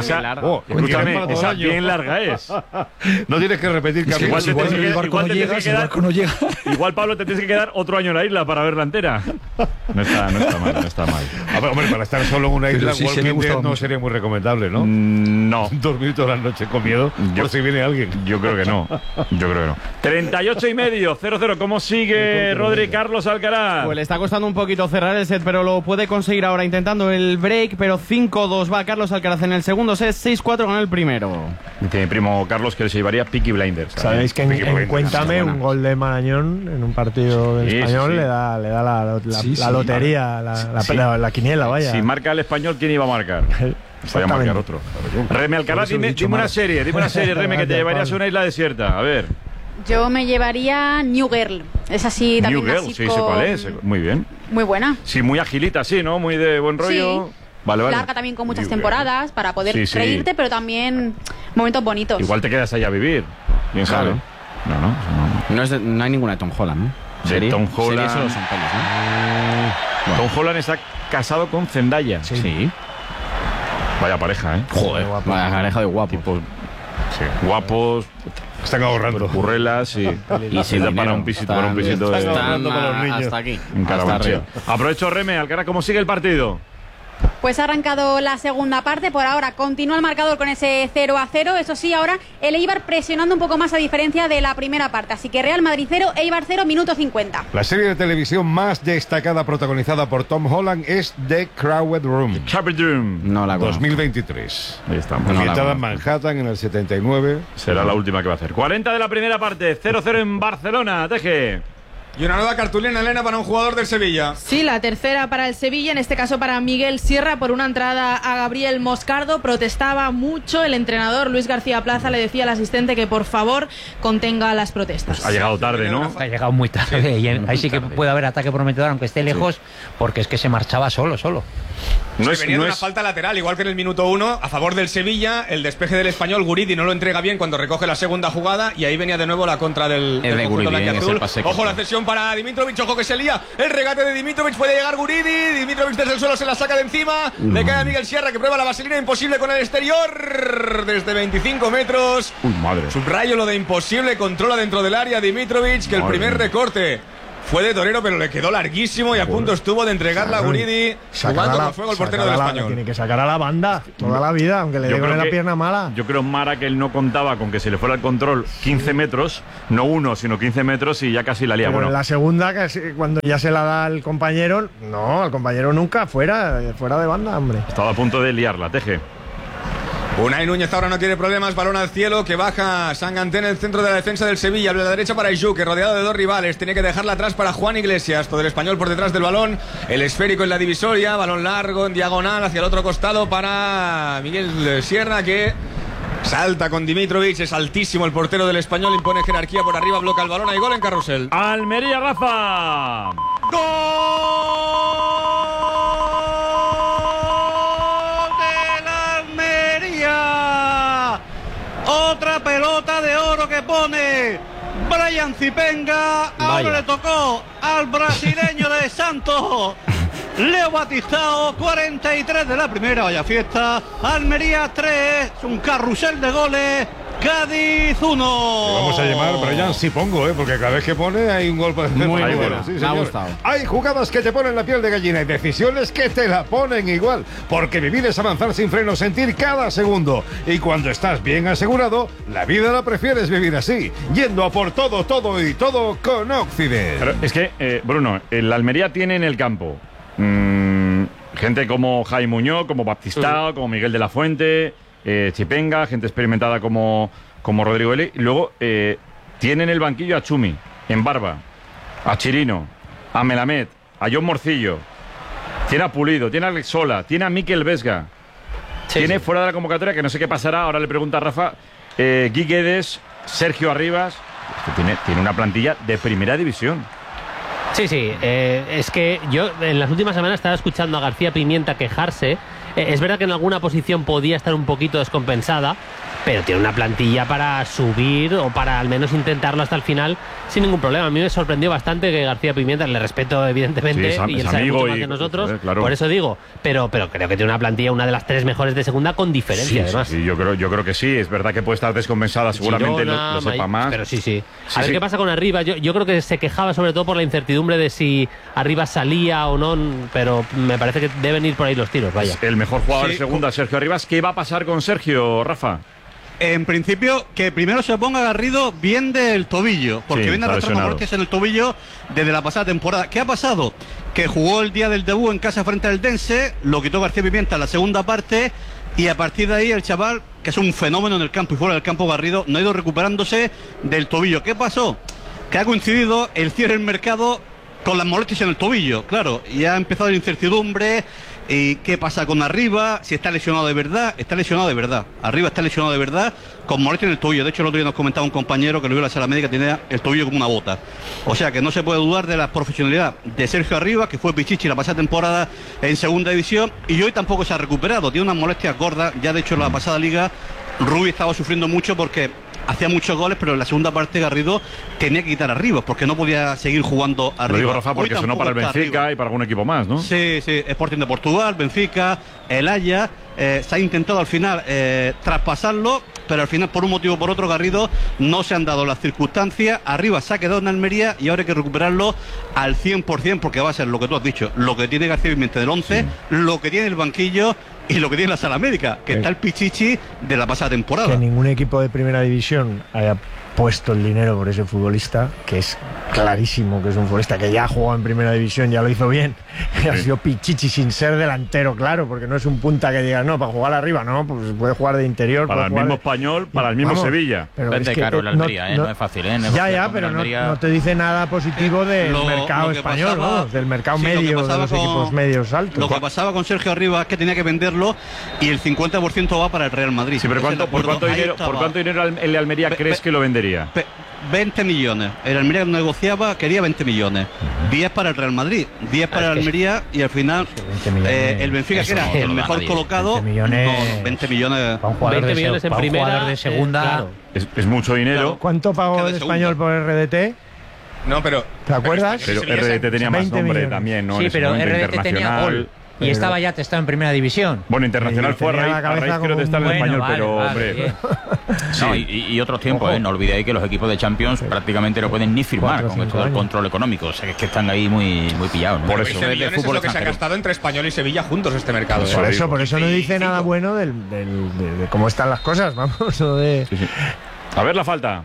esa bien larga es. No tienes que repetir que igual el barco no llega. Igual, Pablo, te tienes que quedar otro año en la isla para verla entera. No está mal. A ver, hombre, para estar solo en una isla, Walking Dead no sería muy recomendable, ¿no? No. Dormir toda la noche con miedo por si viene alguien. Yo creo que no. 38,5, 0-0. ¿Cómo sigue Rodri Carlos Alcaraz? Pues le está costando un poquito cerrar el set, pero lo puede conseguir ahora intentando el break, pero 5-2 va Carlos Alcaraz en el segundo set, 6-4 con el primero. Tiene primo Carlos que se llevaría Peaky Blinders. Sabéis que en Cuéntame un gol de Marañón en un partido del Español le da la lotería, la quiniela, vaya. Si marca el Español, ¿quién iba a marcar? Vaya a marcar otro. Reme Alcaraz, dime una serie, Reme, que te llevarías a una isla desierta. A ver. Yo me llevaría New Girl. Es así también. New Girl, sí, sé cuál es. Muy bien. Muy buena. Sí, muy agilita, sí, ¿no? Muy de buen rollo. Sí. Vale. Larga también con muchas temporadas para poder reírte, pero también momentos bonitos. Igual te quedas ahí a vivir. Bien sabe. No hay ninguna de Tom Holland, ¿no? De Tom Holland. Solo son pelis, ¿no? Tom Holland está casado con Zendaya. Sí. Vaya pareja, ¿eh? Joder, vaya pareja de guapos. Guapos. Están ahorrando. Currelas y sin da para un pisito de... Están hasta aquí. En Carabanchel. Aprovecho, Reme, Alcaraz, ¿cómo sigue el partido? Pues ha arrancado la segunda parte, por ahora continúa el marcador con ese 0-0, eso sí, ahora el Eibar presionando un poco más a diferencia de la primera parte, así que Real Madrid 0, Eibar 0, minuto 50. La serie de televisión más destacada protagonizada por Tom Holland es The Crowded Room. No la conozco. 2023. Ahí estamos. Ambientada en Manhattan en el 79. Será la última que va a hacer. 40 de la primera parte, 0-0 en Barcelona, Teje. Y una nueva cartulina, Elena, para un jugador del Sevilla. Sí, la tercera para el Sevilla, en este caso para Miguel Sierra, por una entrada a Gabriel Moscardo. Protestaba mucho. El entrenador Luis García Plaza le decía al asistente que por favor contenga las protestas. Pues ha llegado tarde, ¿no? Ha llegado muy tarde. Y ahí sí que puede haber ataque prometedor, aunque esté lejos, porque es que se marchaba solo. Venía de una falta lateral, igual que en el minuto 1, a favor del Sevilla. El despeje del Español, Guridi no lo entrega bien cuando recoge la segunda jugada, y ahí venía de nuevo la contra del conjunto blanquiazul. Ojo la cesión para Dimitrovic, ojo que se lía el regate de Dimitrovic, puede llegar Guridi, Dimitrovic desde el suelo se la saca de encima, le cae a Miguel Sierra que prueba la vaselina, imposible con el exterior desde 25 metros. Madre. Subrayo lo de imposible, controla dentro del área Dimitrovic, que el primer recorte fue de torero, pero le quedó larguísimo y a punto estuvo de entregarla a Guridi, jugando con fuego el portero del Español. Tiene que sacar a la banda toda la vida, aunque le dé con la pierna mala. Yo creo, Mara, que él no contaba con que se le fuera el control 15 metros, no 1, sino 15 metros, y ya casi la lía. Pero bueno, en la segunda, cuando ya se la da al compañero, no, al compañero nunca, fuera de banda, hombre. Estaba a punto de liarla, Teje. Unai Núñez ahora no tiene problemas, balón al cielo que baja Sanganté en el centro de la defensa del Sevilla, abre la derecha para Iju, que rodeado de dos rivales, tiene que dejarla atrás para Juan Iglesias, todo el Español por detrás del balón, el esférico en la divisoria, balón largo en diagonal hacia el otro costado para Miguel Sierra, que salta con Dimitrovic, es altísimo el portero del Español, impone jerarquía por arriba, bloca el balón, hay gol en Carrusel. Almería, Rafa. ¡Gol! Otra pelota de oro que pone Brian Zipenga. Ahora le tocó al brasileño de Santos, Leo Batistao. 43 de la primera, vaya fiesta. Almería 3, un carrusel de goles. Cádiz 1. Vamos a llamar Brian Zipongo, porque cada vez que pone hay un gol para muy bueno. Sí, me ha gustado. Hay jugadas que te ponen la piel de gallina y decisiones que te la ponen igual, porque vivir es avanzar sin freno, sentir cada segundo, y cuando estás bien asegurado, la vida la prefieres vivir así, yendo a por todo, todo y todo con Occident. Pero es que, Bruno, el Almería tiene en el campo gente como Jaime Muñoz, como Baptistao, como Miguel de la Fuente, Zipenga, gente experimentada como Rodrigo Eli. Y luego tiene en el banquillo a Chumi, en Barba, a Chirino, a Melamed, a John Morcillo, tiene a Pulido, tiene a Alex Sola, tiene a Mikel Vesga, tiene fuera de la convocatoria, que no sé qué pasará, ahora le pregunta a Rafa, Guy Guedes, Sergio Arribas. Tiene una plantilla de primera división. Sí, es que yo en las últimas semanas estaba escuchando a García Pimienta quejarse. Es verdad que en alguna posición podía estar un poquito descompensada, pero tiene una plantilla para subir o para al menos intentarlo hasta el final sin ningún problema. A mí me sorprendió bastante que García Pimienta, le respeto evidentemente, y él sabe mucho más que nosotros, claro. Por eso digo, pero creo que tiene una plantilla, una de las 3 mejores de segunda con diferencia, además. Sí, yo creo que sí, es verdad que puede estar descompensada, seguramente Girona, lo sepa más. Pero sí. A ver qué pasa con Arribas. Yo creo que se quejaba sobre todo por la incertidumbre de si Arribas salía o no, pero me parece que deben ir por ahí los tiros, vaya. El mejor jugador de segunda, Sergio Arribas. ¿Qué va a pasar con Sergio, Rafa? En principio, que primero se ponga Garrido bien del tobillo, porque viene arrastrando molestias en el tobillo desde la pasada temporada. ¿Qué ha pasado? Que jugó el día del debut en casa frente al Dense, lo quitó García Pimienta en la segunda parte, y a partir de ahí el chaval, que es un fenómeno en el campo y fuera del campo, Garrido, no ha ido recuperándose del tobillo. ¿Qué pasó? Que ha coincidido el cierre del mercado con las molestias en el tobillo, claro, y ha empezado la incertidumbre. ¿Y qué pasa con Arriba? Si está lesionado de verdad. Está lesionado de verdad. Arriba está lesionado de verdad, con molestia en el tobillo. De hecho, el otro día nos comentaba un compañero que lo vio en la sala médica, tenía el tobillo como una bota. O sea que no se puede dudar de la profesionalidad de Sergio Arriba, que fue Pichichi la pasada temporada en segunda división, y hoy tampoco se ha recuperado. Tiene unas molestias gordas. Ya de hecho en la pasada liga Rubí estaba sufriendo mucho porque hacía muchos goles, pero en la segunda parte Garrido tenía que quitar Arriba porque no podía seguir jugando arriba. Lo digo, Rafa, porque sonó para el Benfica arriba y para algún equipo más, ¿no? Sí, Sporting de Portugal, Benfica, el Ajax. Se ha intentado al final traspasarlo, pero al final por un motivo o por otro Garrido no se han dado las circunstancias. Arriba se ha quedado en Almería y ahora hay que recuperarlo al 100%, porque va a ser lo que tú has dicho, lo que tiene García Pimienta del 11, lo que tiene el banquillo y lo que tiene la sala médica, que está el Pichichi de la pasada temporada. Que ningún equipo de primera división haya puesto el dinero por ese futbolista, que es clarísimo que es un futbolista que ya ha jugado en primera división, ya lo hizo bien, ha sido pichichi sin ser delantero, claro, porque no es un punta que diga, no, para jugar arriba, no, pues puede jugar de interior. Para el mismo Español, para el mismo Sevilla. Pero es que caro el Almería, no es fácil, pero no te dice nada positivo del mercado español, vamos, del mercado medio, de los equipos medios altos. Lo que pasaba con Sergio Arribas es que tenía que venderlo y el 50% va para el Real Madrid. Sí, pero ¿por cuánto dinero el de Almería crees que lo vendería? 20 millones. El Almería negociaba, quería 20 millones. 10 para el Real Madrid, 10 para el Almería y al final el Benfica, que era el mejor colocado, 20 millones. 20 millones en primera, de segunda. Claro. Es mucho dinero. Claro. ¿Cuánto pagó el Español por RDT? No, pero... ¿Te acuerdas? Pero RDT tenía más nombre millones. También, ¿no? Sí, pero RDT tenía gol. Y estaba ya testado en primera división. Bueno, Internacional fue a raíz creo de estar en Español, pero hombre... Sí. No, y otros tiempos, no olvidéis que los equipos de Champions prácticamente no pueden ni firmar con esto del control económico. O sea, que es que están ahí muy pillados, ¿no? Por eso es lo que se ha gastado entre Español y Sevilla juntos este mercado. Por eso no dice nada bueno de cómo están las cosas, vamos. Sí. A ver la falta.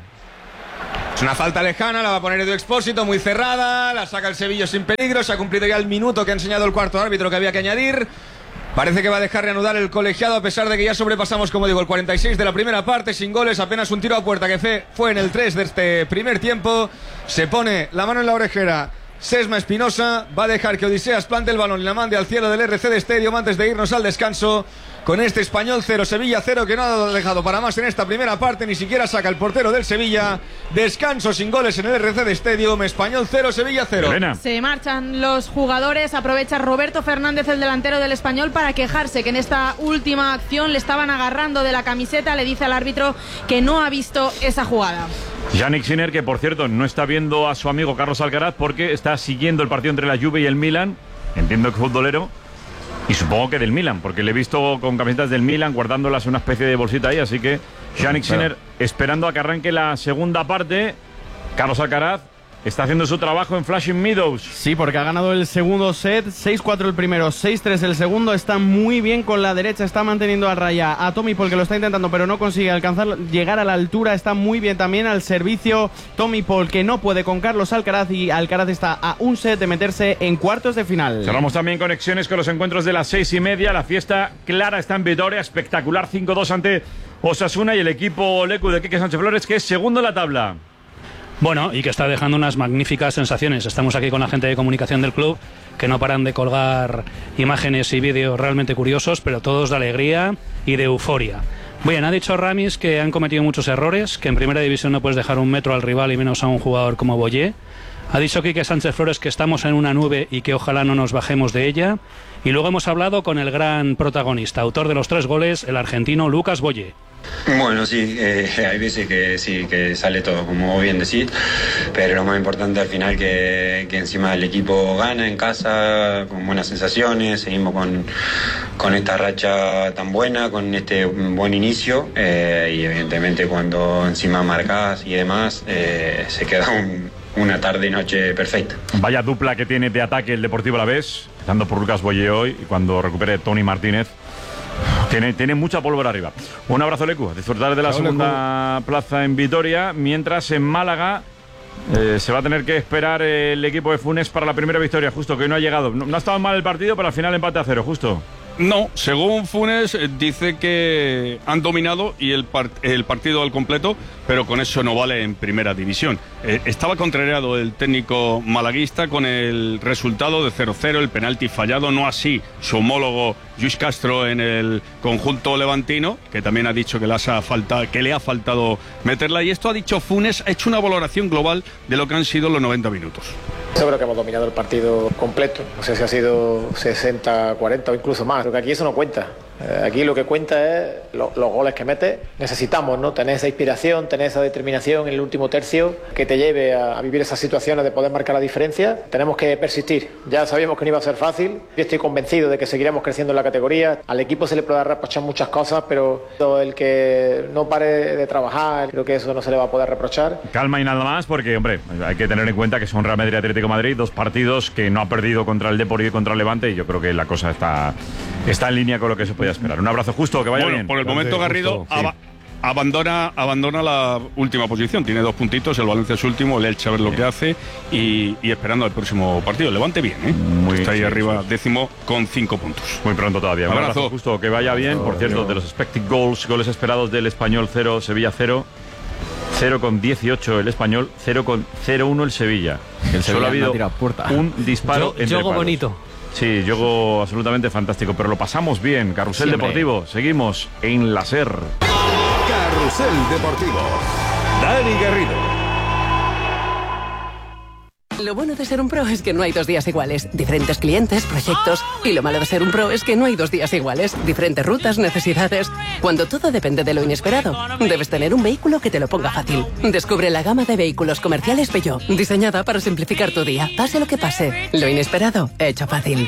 Es una falta lejana, la va a poner Edu Expósito, muy cerrada, la saca el Sevilla sin peligro, se ha cumplido ya el minuto que ha enseñado el cuarto árbitro que había que añadir. Parece que va a dejar reanudar el colegiado a pesar de que ya sobrepasamos, como digo, el 46 de la primera parte, sin goles, apenas un tiro a puerta que fue en el 3 de este primer tiempo. Se pone la mano en la orejera Sesma Espinosa, va a dejar que Odiseas plante el balón y la mande al cielo del RC de Stadium antes de irnos al descanso. Con este Español 0, Sevilla 0, que no ha dejado para más en esta primera parte, ni siquiera saca el portero del Sevilla. Descanso sin goles en el RC de Stadium, Español 0, Sevilla 0. Se marchan los jugadores, aprovecha Roberto Fernández, el delantero del Español, para quejarse que en esta última acción le estaban agarrando de la camiseta, le dice al árbitro que no ha visto esa jugada. Yannick Sinner, que por cierto no está viendo a su amigo Carlos Alcaraz porque está siguiendo el partido entre la Juve y el Milan, entiendo que futbolero. Y supongo que del Milan, porque le he visto con camisetas del Milan guardándolas en una especie de bolsita ahí. Así que Yannick Sinner esperando a que arranque la segunda parte. Carlos Alcaraz está haciendo su trabajo en Flushing Meadows. Sí, porque ha ganado el segundo set, 6-4 el primero, 6-3 el segundo. Está muy bien con la derecha, está manteniendo a raya a Tommy Paul, que lo está intentando, pero no consigue llegar a la altura. Está muy bien también al servicio Tommy Paul, que no puede con Carlos Alcaraz, y Alcaraz está a un set de meterse en cuartos de final. Cerramos también conexiones con los encuentros de las 6:30. La fiesta clara está en Vitoria, espectacular, 5-2 ante Osasuna, y el equipo Lecu de Quique Sánchez Flores, que es segundo en la tabla. Bueno, y que está dejando unas magníficas sensaciones. Estamos aquí con la gente de comunicación del club, que no paran de colgar imágenes y vídeos realmente curiosos, pero todos de alegría y de euforia. Bien, ha dicho Ramis que han cometido muchos errores, que en primera división no puedes dejar un metro al rival y menos a un jugador como Boyé. Ha dicho Quique Sánchez Flores que estamos en una nube y que ojalá no nos bajemos de ella. Y luego hemos hablado con el gran protagonista, autor de los 3 goles, el argentino Lucas Boyé. Bueno, sí, hay veces que sí, que sale todo, como bien decís, pero lo más importante al final que encima el equipo gana en casa, con buenas sensaciones, seguimos con esta racha tan buena, con este buen inicio, y evidentemente cuando encima marcás y demás, se queda una tarde y noche perfecta. Vaya dupla que tiene de ataque el Deportivo Alavés, dando por Lucas Boyé hoy, y cuando recupere Tony Martínez, tiene mucha pólvora arriba. Un abrazo, Lecu, a disfrutar de la segunda plaza en Vitoria, mientras en Málaga se va a tener que esperar el equipo de Funes para la primera victoria, justo, que hoy no ha llegado. No ha estado mal el partido, pero al final empate a 0, justo. No, según Funes dice que han dominado y el partido al completo, pero con eso no vale en primera división. Estaba contrariado el técnico malaguista con el resultado de 0-0, el penalti fallado, no así su homólogo Lluís Castro en el conjunto levantino, que también ha dicho que le ha faltado meterla, y esto ha dicho Funes, ha hecho una valoración global de lo que han sido los 90 minutos. Yo creo que hemos dominado el partido completo, no sé si ha sido 60-40 o incluso más, creo que aquí eso no cuenta. Aquí lo que cuenta es los goles que metes. Necesitamos, ¿no?, tener esa inspiración, tener esa determinación en el último tercio que te lleve a vivir esas situaciones de poder marcar la diferencia. Tenemos que persistir. Ya sabíamos que no iba a ser fácil. Yo estoy convencido de que seguiremos creciendo en la categoría. Al equipo se le puede reprochar muchas cosas, pero el que no pare de trabajar, creo que eso no se le va a poder reprochar. Calma y nada más, porque, hombre, hay que tener en cuenta que son Real Madrid y Atlético de Madrid, 2 partidos que no ha perdido contra el Depor y contra el Levante, y yo creo que la cosa está en línea con lo que se podía esperar. Un abrazo, Justo, que vaya bien. Por el momento, Garrido, abandona la última posición, tiene 2 puntitos, el Valencia es último, el Elche a ver lo que hace y esperando el próximo partido. Levante bien, está ahí arriba, décimo con 5 puntos. Muy pronto todavía. Un abrazo, justo, que vaya bien. Por cierto, de los expected goals, goles esperados del Español 0, Sevilla 0. 0,18 el Español, 0,01 el Sevilla. Solo ha habido un disparo entre juego palos. bonito. Sí, juego absolutamente fantástico, pero lo pasamos bien. Carrusel Siempre. Deportivo, seguimos en la SER. Carrusel Deportivo. Dani Garrido. Lo bueno de ser un pro es que no hay 2 días iguales. Diferentes clientes, proyectos. Y lo malo de ser un pro es que no hay 2 días iguales. Diferentes rutas, necesidades. Cuando todo depende de lo inesperado, debes tener un vehículo que te lo ponga fácil. Descubre la gama de vehículos comerciales Peugeot, diseñada para simplificar tu día. Pase lo que pase, lo inesperado, hecho fácil.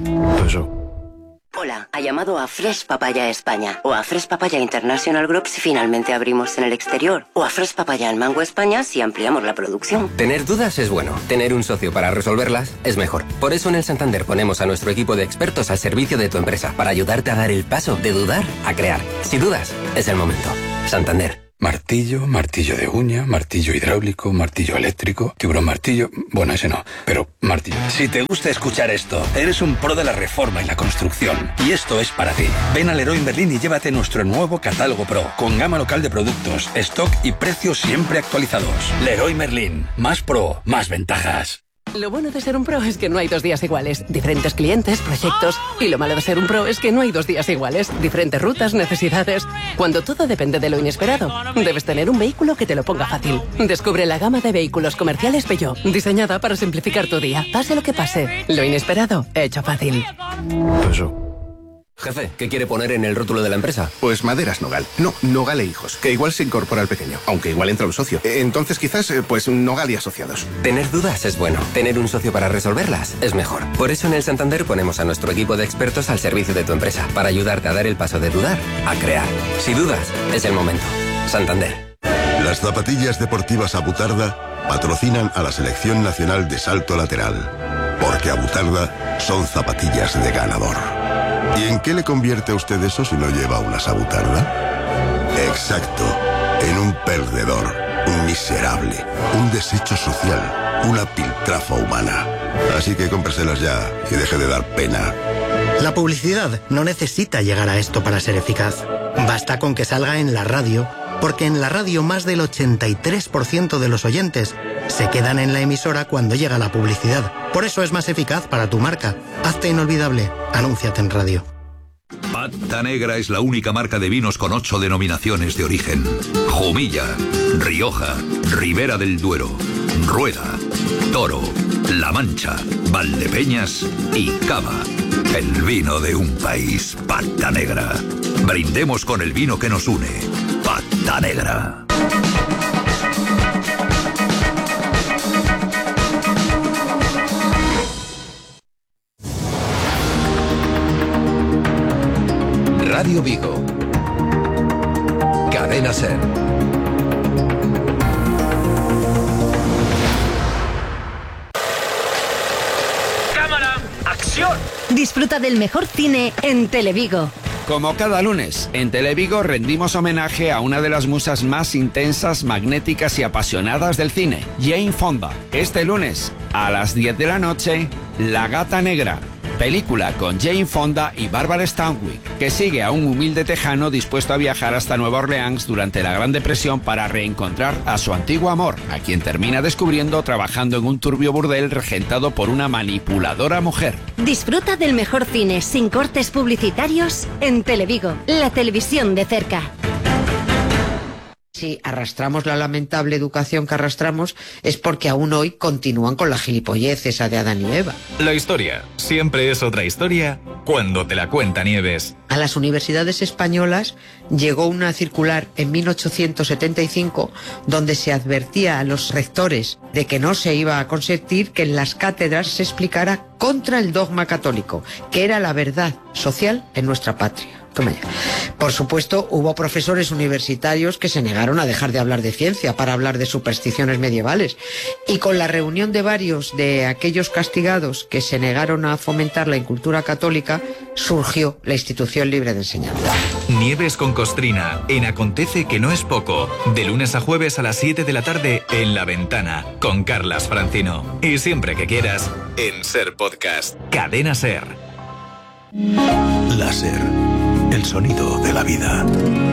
Hola, ha llamado a Fresh Papaya España o a Fresh Papaya International Group si finalmente abrimos en el exterior o a Fresh Papaya en Mango España si ampliamos la producción. Tener dudas es bueno, tener un socio para resolverlas es mejor. Por eso en el Santander ponemos a nuestro equipo de expertos al servicio de tu empresa para ayudarte a dar el paso de dudar a crear. Si dudas, es el momento. Santander. Martillo, martillo de uña, martillo hidráulico, martillo eléctrico, tiburón martillo... Bueno, ese no, pero martillo. Si te gusta escuchar esto, eres un pro de la reforma y la construcción. Y esto es para ti. Ven a Leroy Merlin y llévate nuestro nuevo catálogo Pro, con gama local de productos, stock y precios siempre actualizados. Leroy Merlin. Más pro, más ventajas. Lo bueno de ser un pro es que no hay 2 días iguales. Diferentes clientes, proyectos. Y lo malo de ser un pro es que no hay 2 días iguales. Diferentes rutas, necesidades. Cuando todo depende de lo inesperado, debes tener un vehículo que te lo ponga fácil. Descubre la gama de vehículos comerciales Peugeot, diseñada para simplificar tu día. Pase lo que pase, lo inesperado, hecho fácil. Jefe, ¿qué quiere poner en el rótulo de la empresa? Pues Maderas Nogal. No, Nogal e Hijos, que igual se incorpora al pequeño, aunque igual entra un socio. Entonces quizás, pues Nogal y Asociados. Tener dudas es bueno, tener un socio para resolverlas es mejor. Por eso en el Santander ponemos a nuestro equipo de expertos al servicio de tu empresa, para ayudarte a dar el paso de dudar a crear. Si dudas, es el momento. Santander. Las zapatillas deportivas Abutarda patrocinan a la Selección Nacional de Salto Lateral, porque Abutarda son zapatillas de ganador. ¿Y en qué le convierte a usted eso si no lleva una Abutarda? Exacto, en un perdedor, un miserable, un desecho social, una piltrafa humana. Así que cómpreselas ya y deje de dar pena. La publicidad no necesita llegar a esto para ser eficaz. Basta con que salga en la radio, porque en la radio más del 83% de los oyentes se quedan en la emisora cuando llega la publicidad. Por eso es más eficaz para tu marca. Hazte inolvidable. Anúnciate en radio. Pata Negra es la única marca de vinos con 8 denominaciones de origen. Jumilla, Rioja, Ribera del Duero, Rueda, Toro, La Mancha, Valdepeñas y Cava. El vino de un país, Pata Negra. Brindemos con el vino que nos une. Pata Negra. Radio Vigo. Cadena SER. ¡Cámara! ¡Acción! Disfruta del mejor cine en Televigo. Como cada lunes, en Televigo rendimos homenaje a una de las musas más intensas, magnéticas y apasionadas del cine, Jane Fonda. Este lunes, a las 10 de la noche, La Gata Negra. Película con Jane Fonda y Barbara Stanwyck, que sigue a un humilde tejano dispuesto a viajar hasta Nueva Orleans durante la Gran Depresión para reencontrar a su antiguo amor, a quien termina descubriendo trabajando en un turbio burdel regentado por una manipuladora mujer. Disfruta del mejor cine sin cortes publicitarios en Televigo, la televisión de cerca. Si arrastramos la lamentable educación que arrastramos es porque aún hoy continúan con la gilipollez esa de Adán y Eva. La historia siempre es otra historia cuando te la cuenta Nieves. A las universidades españolas llegó una circular en 1875 donde se advertía a los rectores de que no se iba a consentir que en las cátedras se explicara contra el dogma católico, que era la verdad social en nuestra patria. Por supuesto, hubo profesores universitarios que se negaron a dejar de hablar de ciencia para hablar de supersticiones medievales. Y con la reunión de varios de aquellos castigados que se negaron a fomentar la incultura católica, surgió la Institución Libre de Enseñanza. Nieves con Costrina, en Acontece que no es poco. De lunes a jueves a las 7 de la tarde en La Ventana, con Carlas Francino. Y siempre que quieras, en Ser Podcast. Cadena Ser. Láser. El sonido de la vida.